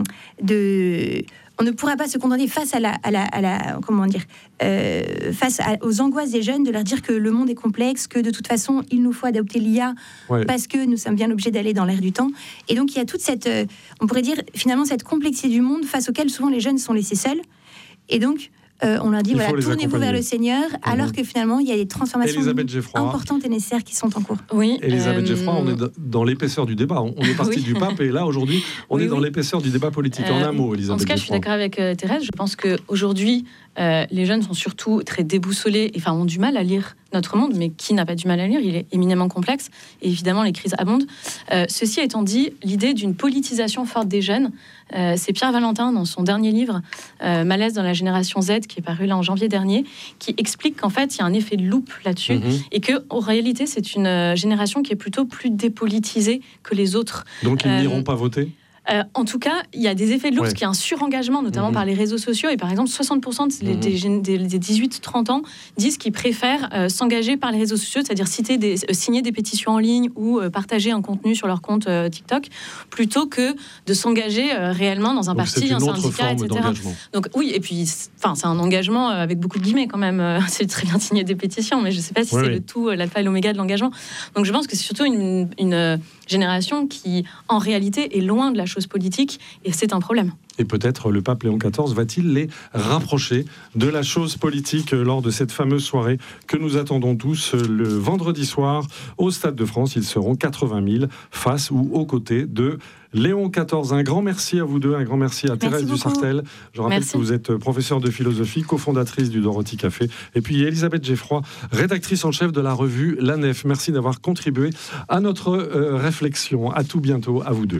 de on ne pourra pas se contenter face à la, à la, à la comment dire, euh, face à, aux angoisses des jeunes, de leur dire que le monde est complexe, que de toute façon il nous faut adopter l'I A ouais. parce que nous sommes bien obligés d'aller dans l'air du temps. Et donc il y a toute cette, euh, on pourrait dire finalement cette complexité du monde face auquel souvent les jeunes sont laissés seuls. Et donc Euh, on leur dit, voilà, tournez-vous vers le Seigneur, mmh. alors que finalement, il y a des transformations importantes et nécessaires qui sont en cours. Oui, Élisabeth euh... Geffroy, on est dans l'épaisseur du débat. On est parti oui. du pape et là, aujourd'hui, on oui, est dans oui. l'épaisseur du débat politique. Euh, en un mot, Élisabeth En tout cas, Geffroy. je suis d'accord avec euh, Thérèse. Je pense qu'aujourd'hui, euh, les jeunes sont surtout très déboussolés, et, enfin, ont du mal à lire notre monde, mais qui n'a pas du mal à lire? Il est éminemment complexe, et évidemment, les crises abondent. Euh, ceci étant dit, l'idée d'une politisation forte des jeunes, euh, c'est Pierre Valentin, dans son dernier livre, euh, Malaise dans la génération Z, qui est paru là en janvier dernier, qui explique qu'en fait, il y a un effet de loupe là-dessus, mmh. et qu'en réalité, c'est une euh, génération qui est plutôt plus dépolitisée que les autres. Donc, ils euh, n'iront pas voter ? Euh, en tout cas, il y a des effets de loupe, ouais. parce qu'il y a un surengagement, notamment mmh. par les réseaux sociaux. Et par exemple, soixante pour cent des, mmh. des, des dix-huit trente ans disent qu'ils préfèrent euh, s'engager par les réseaux sociaux, c'est-à-dire citer des, euh, signer des pétitions en ligne ou euh, partager un contenu sur leur compte euh, TikTok, plutôt que de s'engager euh, réellement dans un Donc parti, un syndicat, et cetera. Donc oui, et puis enfin, c'est un engagement euh, avec beaucoup de guillemets quand même. Euh, c'est très bien de signer des pétitions, mais je ne sais pas si ouais, c'est oui. le tout, euh, l'alpha et l'oméga de l'engagement. Donc je pense que c'est surtout une, une, une génération qui, en réalité, est loin de la chose politique, et c'est un problème. Et peut-être le pape Léon quatorze va-t-il les rapprocher de la chose politique lors de cette fameuse soirée que nous attendons tous le vendredi soir au Stade de France. Ils seront quatre-vingt mille face ou aux côtés de Léon quatorze. Un grand merci à vous deux, un grand merci à merci Thérèse beaucoup. Dussartel. Je rappelle merci. que vous êtes professeure de philosophie, cofondatrice du Dorothy Café, et puis Elisabeth Geffroy, rédactrice en chef de la revue La Nef. Merci d'avoir contribué à notre euh, réflexion. À tout bientôt, à vous deux.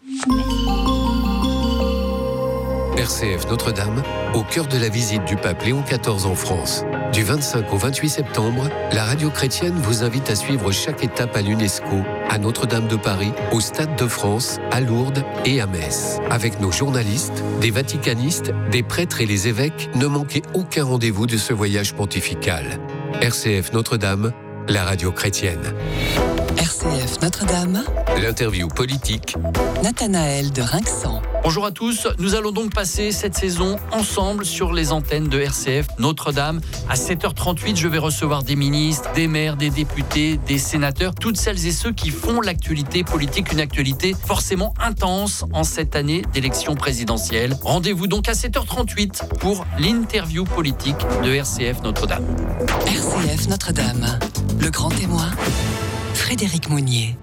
R C F Notre-Dame, au cœur de la visite du pape Léon quatorze en France. Du vingt-cinq au vingt-huit septembre, la radio chrétienne vous invite à suivre chaque étape à l'UNESCO, à Notre-Dame de Paris, au Stade de France, à Lourdes et à Metz. Avec nos journalistes, des vaticanistes, des prêtres et les évêques, ne manquez aucun rendez-vous de ce voyage pontifical. R C F Notre-Dame, la radio chrétienne. R C F Notre-Dame. L'interview politique. Nathanaël de Rinxan. Bonjour à tous, nous allons donc passer cette saison ensemble sur les antennes de R C F Notre-Dame. À sept heures trente-huit, je vais recevoir des ministres, des maires, des députés, des sénateurs, toutes celles et ceux qui font l'actualité politique, une actualité forcément intense en cette année d'élection présidentielle. Rendez-vous donc à sept heures trente-huit pour l'interview politique de R C F Notre-Dame. R C F Notre-Dame, le grand témoin, Frédéric Mounier.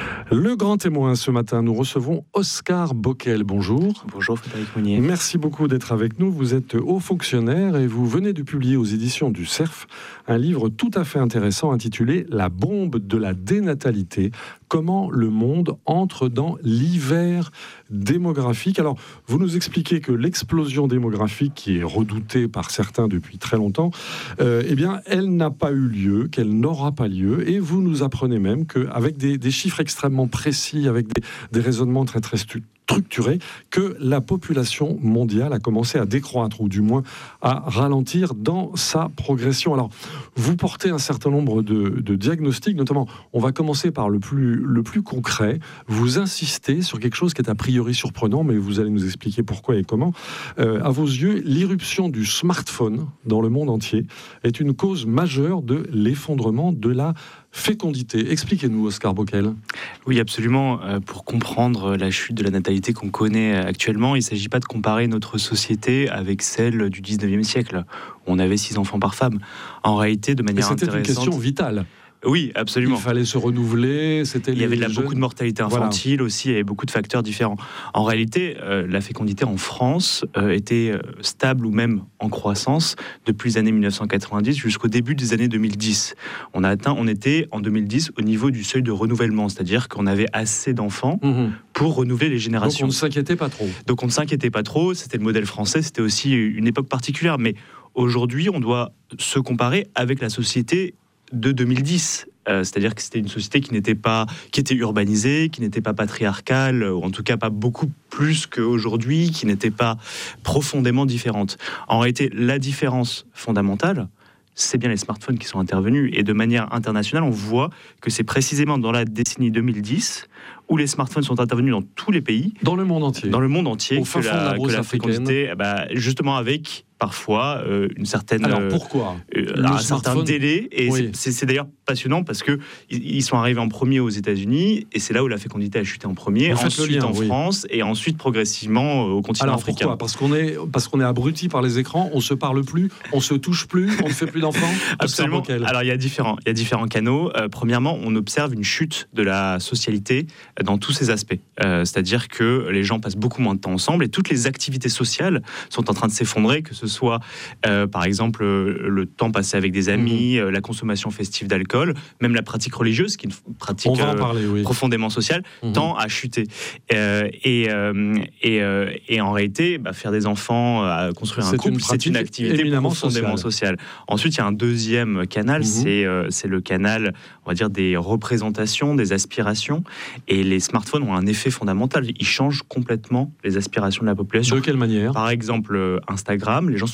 Le grand témoin ce matin, nous recevons Oscar Bockel. Bonjour. Bonjour Frédéric Mounier. Merci beaucoup d'être avec nous. Vous êtes haut fonctionnaire et vous venez de publier aux éditions du Cerf un livre tout à fait intéressant intitulé « La bombe de la dénatalité ». Comment le monde entre dans l'hiver démographique. Alors, vous nous expliquez que l'explosion démographique, qui est redoutée par certains depuis très longtemps, euh, eh bien, elle n'a pas eu lieu, qu'elle n'aura pas lieu. Et vous nous apprenez même qu'avec des, des chiffres extrêmement précis, avec des, des raisonnements très, très structurés, que la population mondiale a commencé à décroître, ou du moins à ralentir dans sa progression. Alors, vous portez un certain nombre de, de diagnostics, notamment, on va commencer par le plus, le plus concret. Vous insistez sur quelque chose qui est a priori surprenant, mais vous allez nous expliquer pourquoi et comment. Euh, à vos yeux, l'irruption du smartphone dans le monde entier est une cause majeure de l'effondrement de la fécondité. Expliquez-nous, Oscar Bockel. Oui, absolument. Euh, pour comprendre la chute de la natalité qu'on connaît actuellement, il ne s'agit pas de comparer notre société avec celle du dix-neuvième siècle, où on avait six enfants par femme. En réalité, de manière intéressante... C'était une question vitale. Oui, absolument. Il fallait se renouveler. C'était il y avait les là, jeunes... beaucoup de mortalité infantile voilà. aussi, il y avait beaucoup de facteurs différents. En réalité, euh, la fécondité en France euh, était euh, stable ou même en croissance depuis les années mille neuf cent quatre-vingt-dix jusqu'au début des années deux mille dix. On a atteint, on était en deux mille dix au niveau du seuil de renouvellement, c'est-à-dire qu'on avait assez d'enfants mmh. pour renouveler les générations. Donc on ne s'inquiétait pas trop. Donc on ne s'inquiétait pas trop. C'était le modèle français. C'était aussi une époque particulière. Mais aujourd'hui, on doit se comparer avec la société de deux mille dix. Euh, c'est-à-dire que c'était une société qui n'était pas, qui était urbanisée, qui n'était pas patriarcale, ou en tout cas pas beaucoup plus qu'aujourd'hui, qui n'était pas profondément différente. En réalité, la différence fondamentale, c'est bien les smartphones qui sont intervenus. Et de manière internationale, on voit que c'est précisément dans la décennie deux mille dix où les smartphones sont intervenus dans tous les pays. Dans le monde entier. Dans le monde entier. Au fin fond de la brousse africaine. Bah, justement avec... parfois euh, une certaine alors pourquoi euh, un certain délai et oui. c'est, c'est d'ailleurs passionnant parce que ils sont arrivés en premier aux États-Unis et c'est là où la fécondité a chuté en premier, vous ensuite lien, en oui. France et ensuite progressivement au continent alors, africain. Pourquoi parce qu'on est parce qu'on est abruti par les écrans, on se parle plus, on se touche plus, on ne fait plus d'enfants. Absolument. Alors il y a différents il y a différents canaux. Euh, premièrement, on observe une chute de la socialité dans tous ses aspects. Euh, c'est-à-dire que les gens passent beaucoup moins de temps ensemble et toutes les activités sociales sont en train de s'effondrer, que ce soit euh, par exemple euh, le temps passé avec des amis, mmh. euh, la consommation festive d'alcool, même la pratique religieuse, qui est une pratique euh, parler, oui. profondément sociale, mmh. tend à chuter. Euh, et, euh, et, euh, et en réalité, bah, faire des enfants, euh, construire c'est un couple, une c'est une activité profondément sociale. sociale. Ensuite, il y a un deuxième canal, mmh. c'est, euh, c'est le canal, on va dire, des représentations, des aspirations. Et les smartphones ont un effet fondamental. Ils changent complètement les aspirations de la population. De quelle manière ? Par exemple, Instagram, les gens sont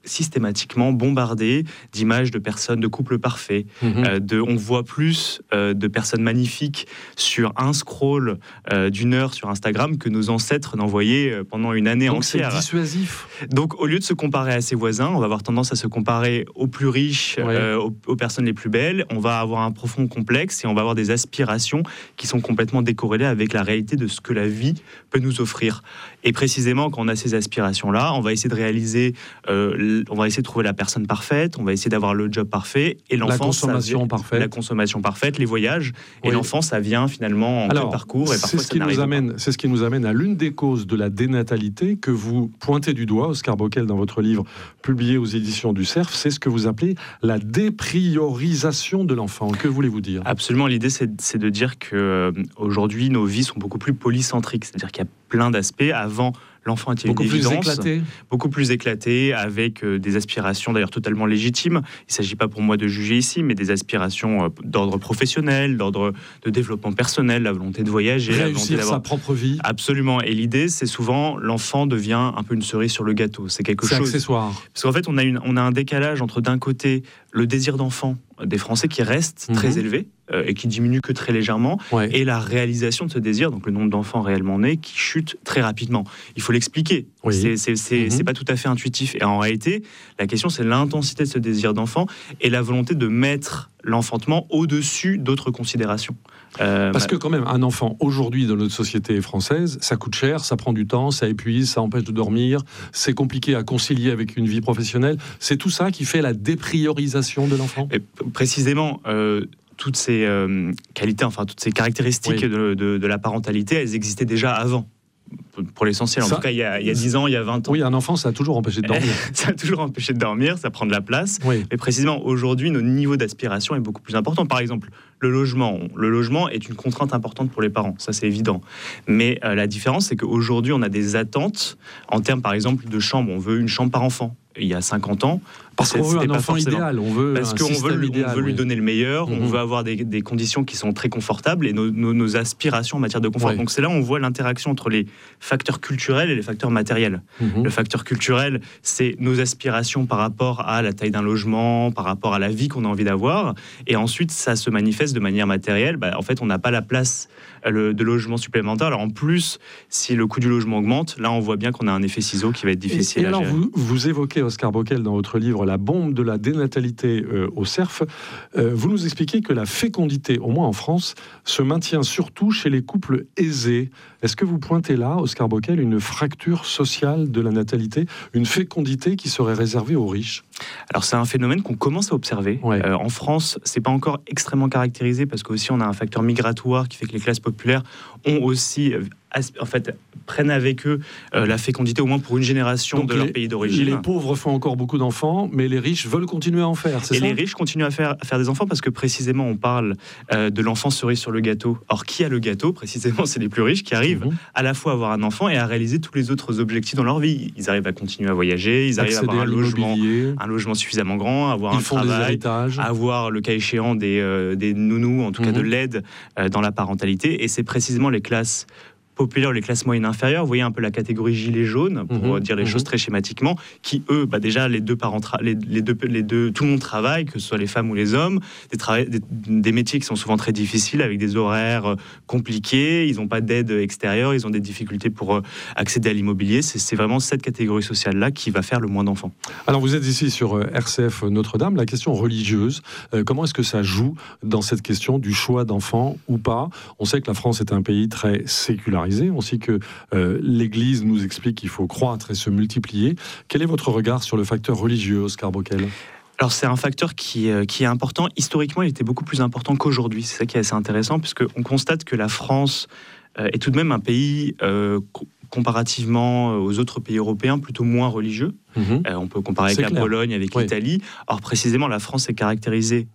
systématiquement bombardé d'images de personnes, de couples parfaits. Mmh. Euh, de, on voit plus euh, de personnes magnifiques sur un scroll euh, d'une heure sur Instagram que nos ancêtres n'envoyaient pendant une année Donc entière. C'est dissuasif. Donc au lieu de se comparer à ses voisins, on va avoir tendance à se comparer aux plus riches, ouais. euh, aux, aux personnes les plus belles. On va avoir un profond complexe et on va avoir des aspirations qui sont complètement décorrélées avec la réalité de ce que la vie peut nous offrir. Et précisément, quand on a ces aspirations-là, on va essayer de réaliser, euh, on va essayer de trouver la personne parfaite, on va essayer d'avoir le job parfait, et l'enfant, la consommation vient, parfaite, la consommation parfaite, les voyages, oui. et l'enfant, ça vient finalement en Alors, parcours, et parfois c'est ce ça qui n'arrive nous amène, pas. C'est ce qui nous amène à l'une des causes de la dénatalité que vous pointez du doigt, Oscar Bockel, dans votre livre publié aux éditions du Cerf, c'est ce que vous appelez la dépriorisation de l'enfant. Que voulez-vous dire ? Absolument, l'idée c'est, c'est de dire qu'aujourd'hui, nos vies sont beaucoup plus polycentriques, c'est-à-dire qu'il y a plein d'aspects. Avant, l'enfant était beaucoup une plus évidence, éclaté. beaucoup plus éclaté, avec euh, des aspirations d'ailleurs totalement légitimes. Il ne s'agit pas pour moi de juger ici, mais des aspirations euh, d'ordre professionnel, d'ordre de développement personnel, la volonté de voyager, réussir la volonté d'avoir sa propre vie. Absolument. Et l'idée, c'est souvent l'enfant devient un peu une cerise sur le gâteau. C'est quelque c'est chose. C'est accessoire. Parce qu'en fait, on a une, on a un décalage entre d'un côté le désir d'enfant des Français qui reste mmh. très élevé euh, et qui diminue que très légèrement, ouais. et la réalisation de ce désir, donc le nombre d'enfants réellement nés, qui chute très rapidement. Il faut l'expliquer. Oui. C'est, c'est, c'est, mmh. c'est pas tout à fait intuitif. Et en réalité, la question, c'est l'intensité de ce désir d'enfant et la volonté de mettre l'enfantement au-dessus d'autres considérations. Euh, Parce que quand même, un enfant, aujourd'hui, dans notre société française, ça coûte cher, ça prend du temps, ça épuise, ça empêche de dormir, c'est compliqué à concilier avec une vie professionnelle. C'est tout ça qui fait la dépriorisation de l'enfant ? Et précisément, euh, toutes ces euh, qualités, enfin toutes ces caractéristiques oui. de, de, de la parentalité, elles existaient déjà avant. Pour l'essentiel, en ça, tout cas, il y, a, il y a dix ans, il y a vingt ans. Oui, un enfant, ça a toujours empêché de dormir. Ça a toujours empêché de dormir, ça prend de la place. Oui. Mais précisément, aujourd'hui, notre niveau d'aspiration est beaucoup plus important. Par exemple, le logement. Le logement est une contrainte importante pour les parents, ça c'est évident. Mais euh, la différence, c'est qu'aujourd'hui, on a des attentes en termes, par exemple, de chambre. On veut une chambre par enfant. Il y a cinquante ans, parce qu'on veut un enfant forcément. idéal, on veut parce un qu'on veut, idéal, on veut oui. lui donner le meilleur, mm-hmm. on veut avoir des, des conditions qui sont très confortables et nos, nos, nos aspirations en matière de confort. Ouais. Donc c'est là où on voit l'interaction entre les facteurs culturels et les facteurs matériels. Mm-hmm. Le facteur culturel, c'est nos aspirations par rapport à la taille d'un logement, par rapport à la vie qu'on a envie d'avoir, et ensuite ça se manifeste de manière matérielle. Bah, en fait, on n'a pas la place le, de logement supplémentaire. Alors en plus, si le coût du logement augmente, là on voit bien qu'on a un effet ciseau qui va être difficile et, et à alors gérer. Vous, vous évoquez, Oscar Bockel, dans votre livre La bombe de la dénatalité euh, au Cerf, euh, vous nous expliquez que la fécondité, au moins en France, se maintient surtout chez les couples aisés. Est-ce que vous pointez là, Oscar Bockel, une fracture sociale de la natalité, une fécondité qui serait réservée aux riches ? Alors c'est un phénomène qu'on commence à observer. Ouais. Euh, en France, c'est pas encore extrêmement caractérisé parce qu'aussi on a un facteur migratoire qui fait que les classes populaires ont aussi... en fait, prennent avec eux euh, la fécondité, au moins pour une génération. Donc de les, leur pays d'origine. Les pauvres font encore beaucoup d'enfants, mais les riches veulent continuer à en faire, c'est Et ça ? les riches continuent à faire, à faire des enfants parce que précisément, on parle euh, de l'enfant cerise sur le gâteau. Or, qui a le gâteau ? Précisément, c'est les plus riches qui arrivent mmh. à la fois à avoir un enfant et à réaliser tous les autres objectifs dans leur vie. Ils arrivent à continuer à voyager, ils arrivent accéder à avoir un à logement, un logement suffisamment grand, avoir ils un font travail, des héritages. avoir le cas échéant des, euh, des nounous, en tout mmh. cas de l'aide euh, dans la parentalité. Et c'est précisément les classes populaires, les classes moyennes inférieures, vous voyez un peu la catégorie gilets jaunes, pour mmh, dire les mmh. choses très schématiquement, qui eux, bah déjà les deux parents, tra- les, les deux, les deux, tout le monde travaille, que ce soit les femmes ou les hommes, des, tra- des, des métiers qui sont souvent très difficiles, avec des horaires euh, compliqués, ils n'ont pas d'aide extérieure, ils ont des difficultés pour euh, accéder à l'immobilier. C'est, c'est vraiment cette catégorie sociale-là qui va faire le moins d'enfants. Alors vous êtes ici sur euh, R C F Notre-Dame, la question religieuse, euh, comment est-ce que ça joue dans cette question du choix d'enfants ou pas ? On sait que la France est un pays très sécularisé. On sait que euh, l'Église nous explique qu'il faut croître et se multiplier. Quel est votre regard sur le facteur religieux, Oscar Bockel ? Alors c'est un facteur qui, euh, qui est important. Historiquement, il était beaucoup plus important qu'aujourd'hui. C'est ça qui est assez intéressant, puisqu'on constate que la France euh, est tout de même un pays... Euh, comparativement aux autres pays européens, plutôt moins religieux. Mmh. Euh, on peut comparer C'est avec clair. la Pologne, avec oui. l'Italie. Or, précisément, la France est caractérisée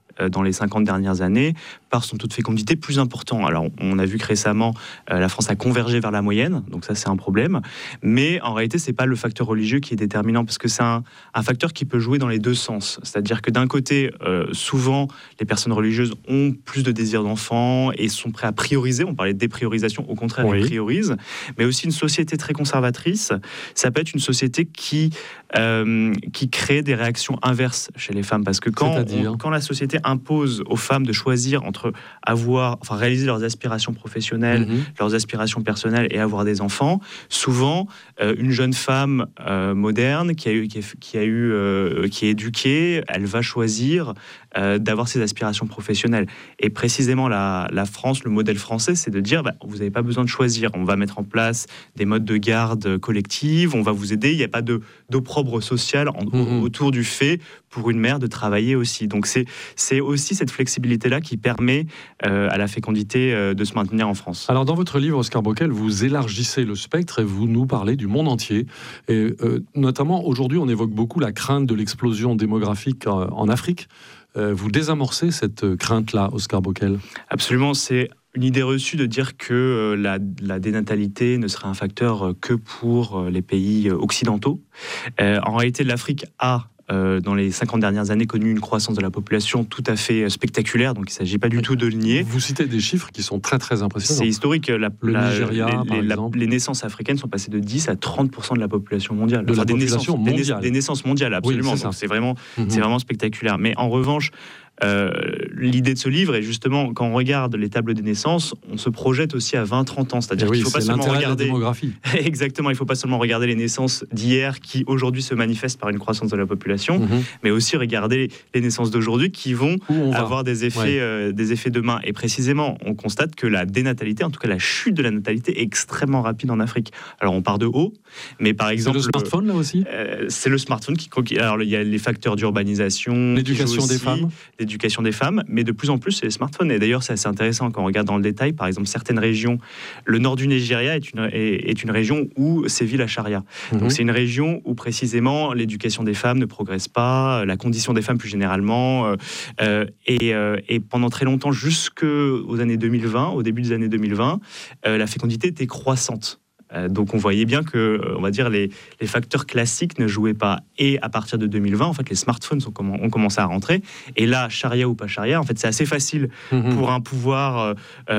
dans les cinquante dernières années par son taux de fécondité plus important. Alors, on a vu que récemment, euh, la France a convergé vers la moyenne, donc ça, c'est un problème. Mais en réalité, c'est pas le facteur religieux qui est déterminant, parce que c'est un, un facteur qui peut jouer dans les deux sens. C'est-à-dire que d'un côté, euh, souvent, les personnes religieuses ont plus de désir d'enfant et sont prêts à prioriser. On parlait de dépriorisation, au contraire, oui. Elles priorisent. Mais aussi une société très conservatrice, ça peut être une société qui, euh, qui crée des réactions inverses chez les femmes. Parce que quand, on, quand la société impose aux femmes de choisir entre avoir, enfin, réaliser leurs aspirations professionnelles, mmh. leurs aspirations personnelles et avoir des enfants, souvent, euh, une jeune femme euh, moderne qui a eu, qui, a, qui, a eu euh, qui est éduquée, elle va choisir euh, d'avoir ses aspirations professionnelles. Et précisément, la, la France, le modèle français, c'est de dire, bah, vous n'avez pas besoin de choisir. On va mettre en place des modes de garde collective, on va vous aider. Il n'y a pas de, d'opprobre social en, mmh. autour du fait pour une mère de travailler aussi. Donc c'est, c'est aussi cette flexibilité-là qui permet euh, à la fécondité euh, de se maintenir en France. Alors dans votre livre, Oscar Bockel, vous élargissez le spectre et vous nous parlez du monde entier. Et euh, notamment, aujourd'hui, on évoque beaucoup la crainte de l'explosion démographique en, en Afrique. Euh, vous désamorcez cette crainte-là, Oscar Bockel ? Absolument, c'est une idée reçue de dire que euh, la, la dénatalité ne serait un facteur que pour les pays occidentaux. Euh, en réalité, l'Afrique a Euh, dans les cinquante dernières années, connu une croissance de la population tout à fait spectaculaire, donc il ne s'agit pas du tout de le nier. Vous citez des chiffres qui sont très très impressionnants. C'est historique. La, le la, Nigeria, les, par les, exemple. La, les naissances africaines sont passées de dix à trente pour cent de la population mondiale. De enfin, la des population naissances, mondiale. Des, des naissances mondiales, absolument. Oui, c'est, donc c'est, vraiment, mmh. c'est vraiment spectaculaire. Mais en revanche, Euh, l'idée de ce livre est justement, quand on regarde les tables des naissances, on se projette aussi à vingt à trente ans. C'est-à-dire oui, qu'il ne faut pas seulement regarder. De la démographie. Exactement, il ne faut pas seulement regarder les naissances d'hier qui aujourd'hui se manifestent par une croissance de la population, mmh. mais aussi regarder les naissances d'aujourd'hui qui vont avoir des effets, ouais. euh, des effets demain. Et précisément, on constate que la dénatalité, en tout cas la chute de la natalité, est extrêmement rapide en Afrique. Alors on part de haut, mais par exemple. C'est le smartphone là aussi euh, C'est le smartphone qui. Alors il y a les facteurs d'urbanisation, l'éducation des femmes. L'éducation des femmes, mais de plus en plus, c'est les smartphones. Et d'ailleurs, c'est assez intéressant quand on regarde dans le détail. Par exemple, certaines régions, le nord du Nigeria est une, est, est une région où sévit la charia. Mmh. Donc, c'est une région où, précisément, l'éducation des femmes ne progresse pas, la condition des femmes plus généralement. Euh, et, euh, et pendant très longtemps, jusqu'aux années deux mille vingt, au début des années deux mille vingt, euh, la fécondité était croissante. Donc on voyait bien que, on va dire, les, les facteurs classiques ne jouaient pas. Et à partir de deux mille vingt, en fait, les smartphones ont, ont commencé à rentrer. Et là, charia ou pas charia, en fait, c'est assez facile mmh. pour un pouvoir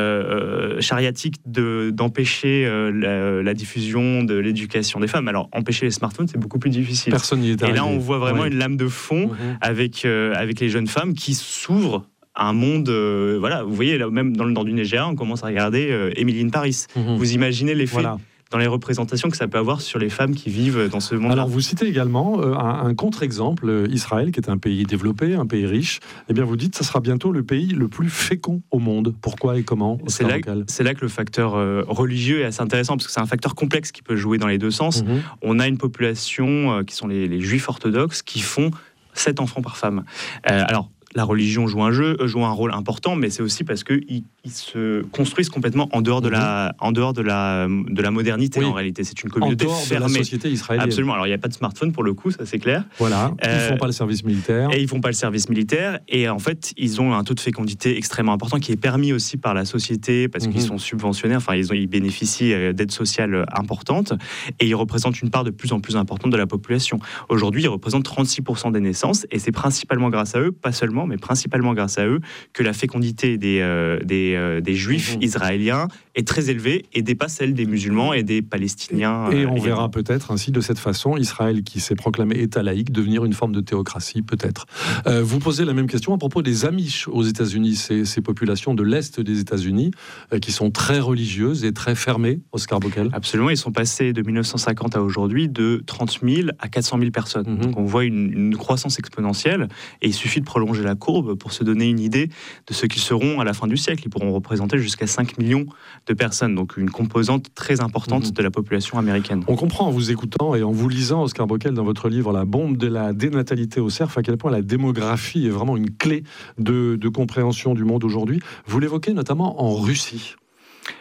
euh, chariatique de, d'empêcher euh, la, la diffusion de l'éducation des femmes. Alors, empêcher les smartphones, c'est beaucoup plus difficile. Personne n'y est arrivé. Et là, on voit vraiment ouais. une lame de fond mmh. avec, euh, avec les jeunes femmes qui s'ouvrent à un monde, euh, voilà, vous voyez, là, même dans le nord du Nigeria, on commence à regarder euh, Emily in Paris. Mmh. Vous imaginez l'effet voilà. dans les représentations que ça peut avoir sur les femmes qui vivent dans ce monde-là. Alors, vous citez également euh, un, un contre-exemple, euh, Israël, qui est un pays développé, un pays riche. Eh bien, vous dites que ça sera bientôt le pays le plus fécond au monde. Pourquoi et comment ? C'est là, c'est là que le facteur euh, religieux est assez intéressant, parce que c'est un facteur complexe qui peut jouer dans les deux sens. Mmh. On a une population euh, qui sont les, les juifs orthodoxes qui font sept enfants par femme. Euh, alors, la religion joue un, jeu, joue un rôle important, mais c'est aussi parce qu'ils ils se construisent complètement en dehors de la, en dehors de la, de la modernité, oui. en réalité. C'est une communauté fermée. En dehors de la société israélienne. Absolument. Alors, il n'y a pas de smartphone, pour le coup, ça c'est clair. Voilà. Ils ne euh, font pas le service militaire. Et ils ne font pas le service militaire. Et en fait, ils ont un taux de fécondité extrêmement important qui est permis aussi par la société, parce mmh. qu'ils sont subventionnés, enfin, ils, ont, ils bénéficient d'aides sociales importantes. Et ils représentent une part de plus en plus importante de la population. Aujourd'hui, ils représentent trente-six pour cent des naissances. Et c'est principalement grâce à eux, pas seulement, mais principalement grâce à eux, que la fécondité des, euh, des, euh, des juifs mmh. israéliens est très élevée et dépasse celle des musulmans et des palestiniens. Et, et on euh, verra peut-être ainsi de cette façon Israël, qui s'est proclamé État laïque, devenir une forme de théocratie, peut-être. Euh, vous posez la même question à propos des Amish aux États-Unis, ces, ces populations de l'Est des États-Unis euh, qui sont très religieuses et très fermées, Oscar Bockel. Absolument, ils sont passés de mille neuf cent cinquante à aujourd'hui de trente mille à quatre cent mille personnes. Mmh. Donc on voit une, une croissance exponentielle et il suffit de prolonger la courbe pour se donner une idée de ce qu'ils seront à la fin du siècle. Ils pourront représenter jusqu'à cinq millions de personnes, donc une composante très importante mmh. de la population américaine. On comprend en vous écoutant et en vous lisant, Oscar Bockel, dans votre livre La bombe de la dénatalité au cerf, à quel point la démographie est vraiment une clé de, de compréhension du monde aujourd'hui. Vous l'évoquez notamment en Russie. Oui.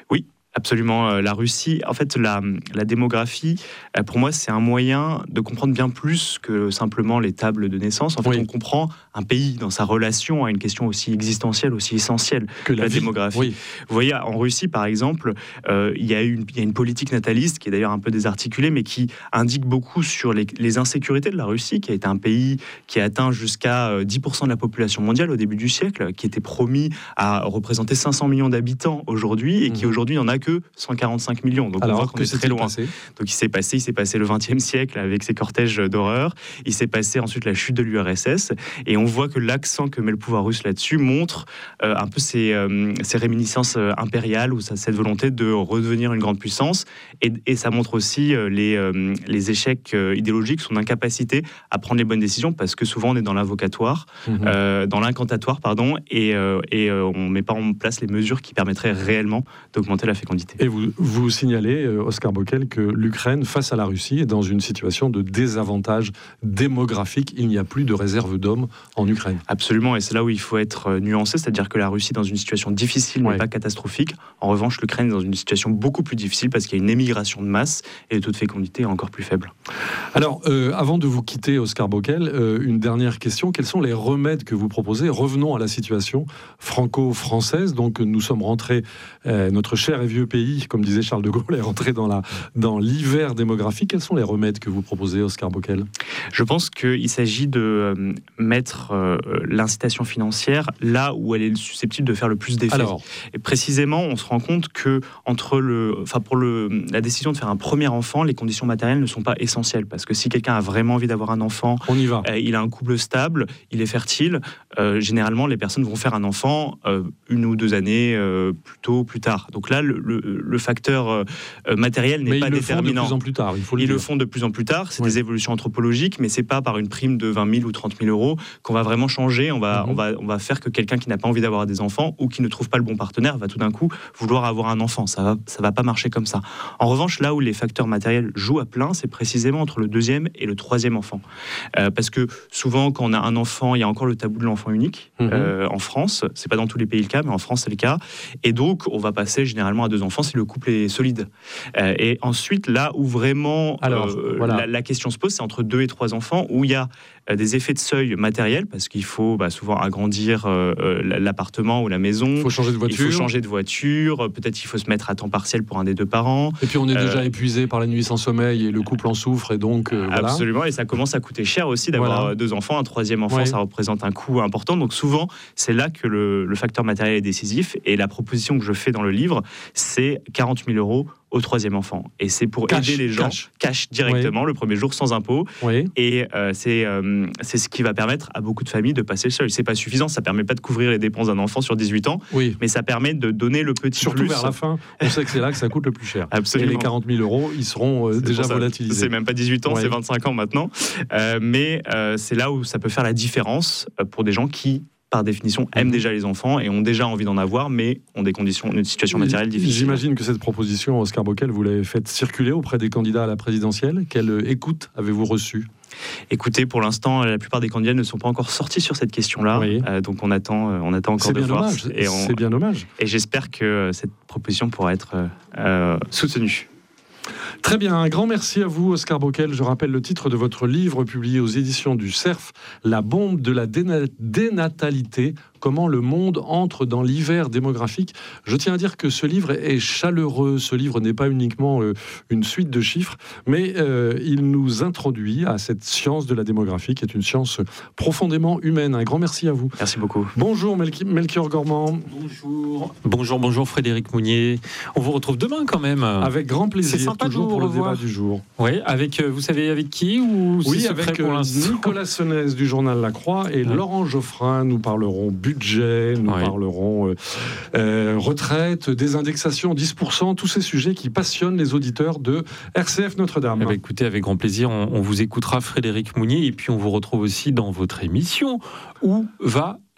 Absolument. La Russie, en fait, la, la démographie, pour moi, c'est un moyen de comprendre bien plus que simplement les tables de naissance. En fait, oui. on comprend un pays dans sa relation à une question aussi existentielle, aussi essentielle que la, la démographie. Oui. Vous voyez, en Russie, par exemple, euh, il, y a une, il y a une politique nataliste qui est d'ailleurs un peu désarticulée, mais qui indique beaucoup sur les, les insécurités de la Russie, qui a été un pays qui a atteint jusqu'à dix pour cent de la population mondiale au début du siècle, qui était promis à représenter cinq cents millions d'habitants aujourd'hui, et mmh. qui aujourd'hui n'en a que cent quarante-cinq millions. Donc alors, on voit qu'on est très loin. Passé Donc il s'est passé, il s'est passé le vingtième siècle avec ses cortèges d'horreur. Il s'est passé ensuite la chute de l'U R S S, et on voit que l'accent que met le pouvoir russe là-dessus montre euh, un peu ses, euh, ses réminiscences euh, impériales, ou cette volonté de redevenir une grande puissance. Et, et ça montre aussi euh, les, euh, les échecs euh, idéologiques, son incapacité à prendre les bonnes décisions, parce que souvent on est dans l'invocatoire, mmh. euh, dans l'incantatoire, pardon, et, euh, et euh, on ne met pas en place les mesures qui permettraient réellement d'augmenter la fécondité. Et vous, vous signalez, Oscar Bockel, que l'Ukraine, face à la Russie, est dans une situation de désavantage démographique. Il n'y a plus de réserve d'hommes en Ukraine. Absolument, et c'est là où il faut être nuancé, c'est-à-dire que la Russie est dans une situation difficile, mais ouais. pas catastrophique. En revanche, l'Ukraine est dans une situation beaucoup plus difficile, parce qu'il y a une émigration de masse, et le taux de fécondité est encore plus faible. Alors, euh, avant de vous quitter, Oscar Bockel, euh, une dernière question. Quels sont les remèdes que vous proposez ? Revenons à la situation franco-française. Donc, nous sommes rentrés, euh, notre cher et vieux pays, comme disait Charles de Gaulle, est rentré dans, la, dans l'hiver démographique. Quels sont les remèdes que vous proposez, Oscar Bockel ? Je pense qu'il s'agit de euh, mettre euh, l'incitation financière là où elle est susceptible de faire le plus d'effet. Alors, et précisément, on se rend compte que entre le, enfin pour le, la décision de faire un premier enfant, les conditions matérielles ne sont pas essentielles, parce que si quelqu'un a vraiment envie d'avoir un enfant, on y va. Euh, il a un couple stable, il est fertile, euh, généralement les personnes vont faire un enfant euh, une ou deux années euh, plus tôt, plus tard. Donc là, le, le, le facteur euh, matériel n'est mais pas déterminant. Ils le font de plus en plus tard, il faut le Ils dire. le font de plus en plus tard, c'est oui. des évolutions anthropologiques, mais c'est pas par une prime de vingt mille ou trente mille euros qu'on va vraiment changer. On va, mm-hmm. on va, on va faire que quelqu'un qui n'a pas envie d'avoir des enfants, ou qui ne trouve pas le bon partenaire, va tout d'un coup vouloir avoir un enfant. Ça va, ça va pas marcher comme ça. En revanche, là où les facteurs matériels jouent à plein, c'est précisément entre le deuxième et le troisième enfant. Euh, parce que souvent, quand on a un enfant, il y a encore le tabou de l'enfant unique. Mm-hmm. Euh, en France, c'est pas dans tous les pays le cas, mais en France, c'est le cas. Et donc, on va passer généralement à deux enfants si le couple est solide. Euh, et ensuite, là où vraiment Alors, euh, voilà. la, la question se pose, c'est entre deux et trois enfants, où il y a euh, des effets de seuil matériels, parce qu'il faut bah, souvent agrandir euh, l'appartement ou la maison. Il faut changer de voiture. Il faut changer de voiture. Peut-être qu'il faut se mettre à temps partiel pour un des deux parents. Et puis on est euh, déjà épuisé par la nuit sans sommeil, et le couple en souffre, et donc euh, voilà. Absolument, et ça commence à coûter cher aussi d'avoir voilà. deux enfants. Un troisième enfant, ouais. ça représente un coût important. Donc souvent, c'est là que le, le facteur matériel est décisif. Et la proposition que je fais dans le livre, c'est quarante mille euros au troisième enfant. Et c'est pour cash, aider les gens, cash, cash directement, oui. le premier jour, sans impôt. Oui. Et euh, c'est, euh, c'est ce qui va permettre à beaucoup de familles de passer le seuil. C'est pas suffisant, ça permet pas de couvrir les dépenses d'un enfant sur dix-huit ans, oui. mais ça permet de donner le petit Surtout plus. Surtout vers la fin, on sait que c'est là que ça coûte le plus cher. Absolument. Et les quarante mille euros, ils seront euh, déjà volatilisés. C'est même pas dix-huit ans, oui. c'est vingt-cinq ans maintenant. Euh, mais euh, c'est là où ça peut faire la différence pour des gens qui, par définition, aiment déjà les enfants et ont déjà envie d'en avoir, mais ont des conditions, une situation matérielle difficile. J'imagine que cette proposition, Oscar Bockel, vous l'avez faite circuler auprès des candidats à la présidentielle. Quelle écoute avez-vous reçue ? Écoutez, pour l'instant, la plupart des candidats ne sont pas encore sortis sur cette question-là, oui. euh, donc on attend, on attend encore c'est de bien voir. Dommage. Et on... C'est bien dommage. Et j'espère que cette proposition pourra être euh, soutenue. Très bien, un grand merci à vous, Oscar Bockel. Je rappelle le titre de votre livre publié aux éditions du Cerf, La bombe de la déna- dénatalité, comment le monde entre dans l'hiver démographique. Je tiens à dire que ce livre est chaleureux. Ce livre n'est pas uniquement euh, une suite de chiffres, mais euh, il nous introduit à cette science de la démographie, qui est une science profondément humaine. Un grand merci à vous. Merci beaucoup. Bonjour Melchi- Melchior Gormand. Bonjour. Bonjour, bonjour Frédéric Mounier. On vous retrouve demain quand même. Avec grand plaisir. C'est sympa toujours de vous pour revoir. Le débat du jour. Oui, avec, vous savez avec qui ou Oui, c'est avec pour euh, Nicolas Senez du journal La Croix et ouais. Laurent Geoffrin. Nous parlerons budget, nous ouais. parlerons euh, euh, retraite, désindexation, dix pour cent, tous ces sujets qui passionnent les auditeurs de R C F Notre-Dame. Eh bien, écoutez, avec grand plaisir, on, on vous écoutera Frédéric Mounier et puis on vous retrouve aussi dans votre émission Où va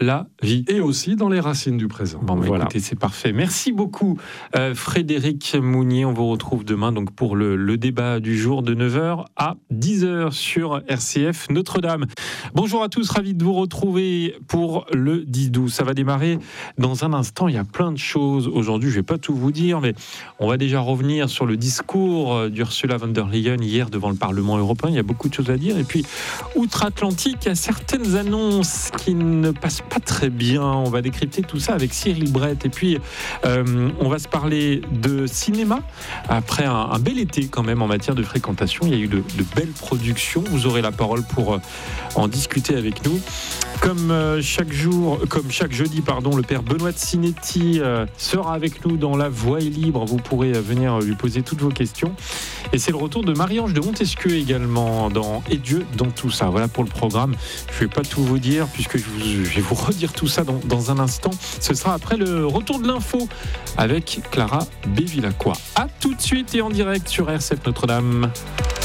la vie. Et aussi dans les racines du présent. Bon, bah, voilà. Écoutez, c'est parfait. Merci beaucoup, euh, Frédéric Mounier. On vous retrouve demain donc, pour le, le débat du jour de neuf heures à dix heures sur R C F Notre-Dame. Bonjour à tous, ravi de vous retrouver pour le dix douze. Ça va démarrer dans un instant. Il y a plein de choses aujourd'hui. Je ne vais pas tout vous dire, mais on va déjà revenir sur le discours d'Ursula von der Leyen hier devant le Parlement européen. Il y a beaucoup de choses à dire. Et puis, outre-Atlantique, il y a certaines annonces qui ne passent pas très bien. On va décrypter tout ça avec Cyril Brett. Et puis, euh, on va se parler de cinéma après un, un bel été quand même en matière de fréquentation. Il y a eu de, de belles productions. Vous aurez la parole pour euh, en discuter avec nous. Comme euh, chaque jour, comme chaque jeudi, pardon, le père Benoît de Sinetti euh, sera avec nous dans La Voix est libre. Vous pourrez euh, venir lui poser toutes vos questions. Et c'est le retour de Marie-Ange de Montesquieu également dans Et Dieu dans tout ça. Voilà pour le programme. Je ne vais pas tout vous dire puisque je, vous, je vais vous redire tout ça dans, dans un instant. Ce sera après le retour de l'info avec Clara Bévilacqua. A tout de suite et en direct sur R C F Notre-Dame.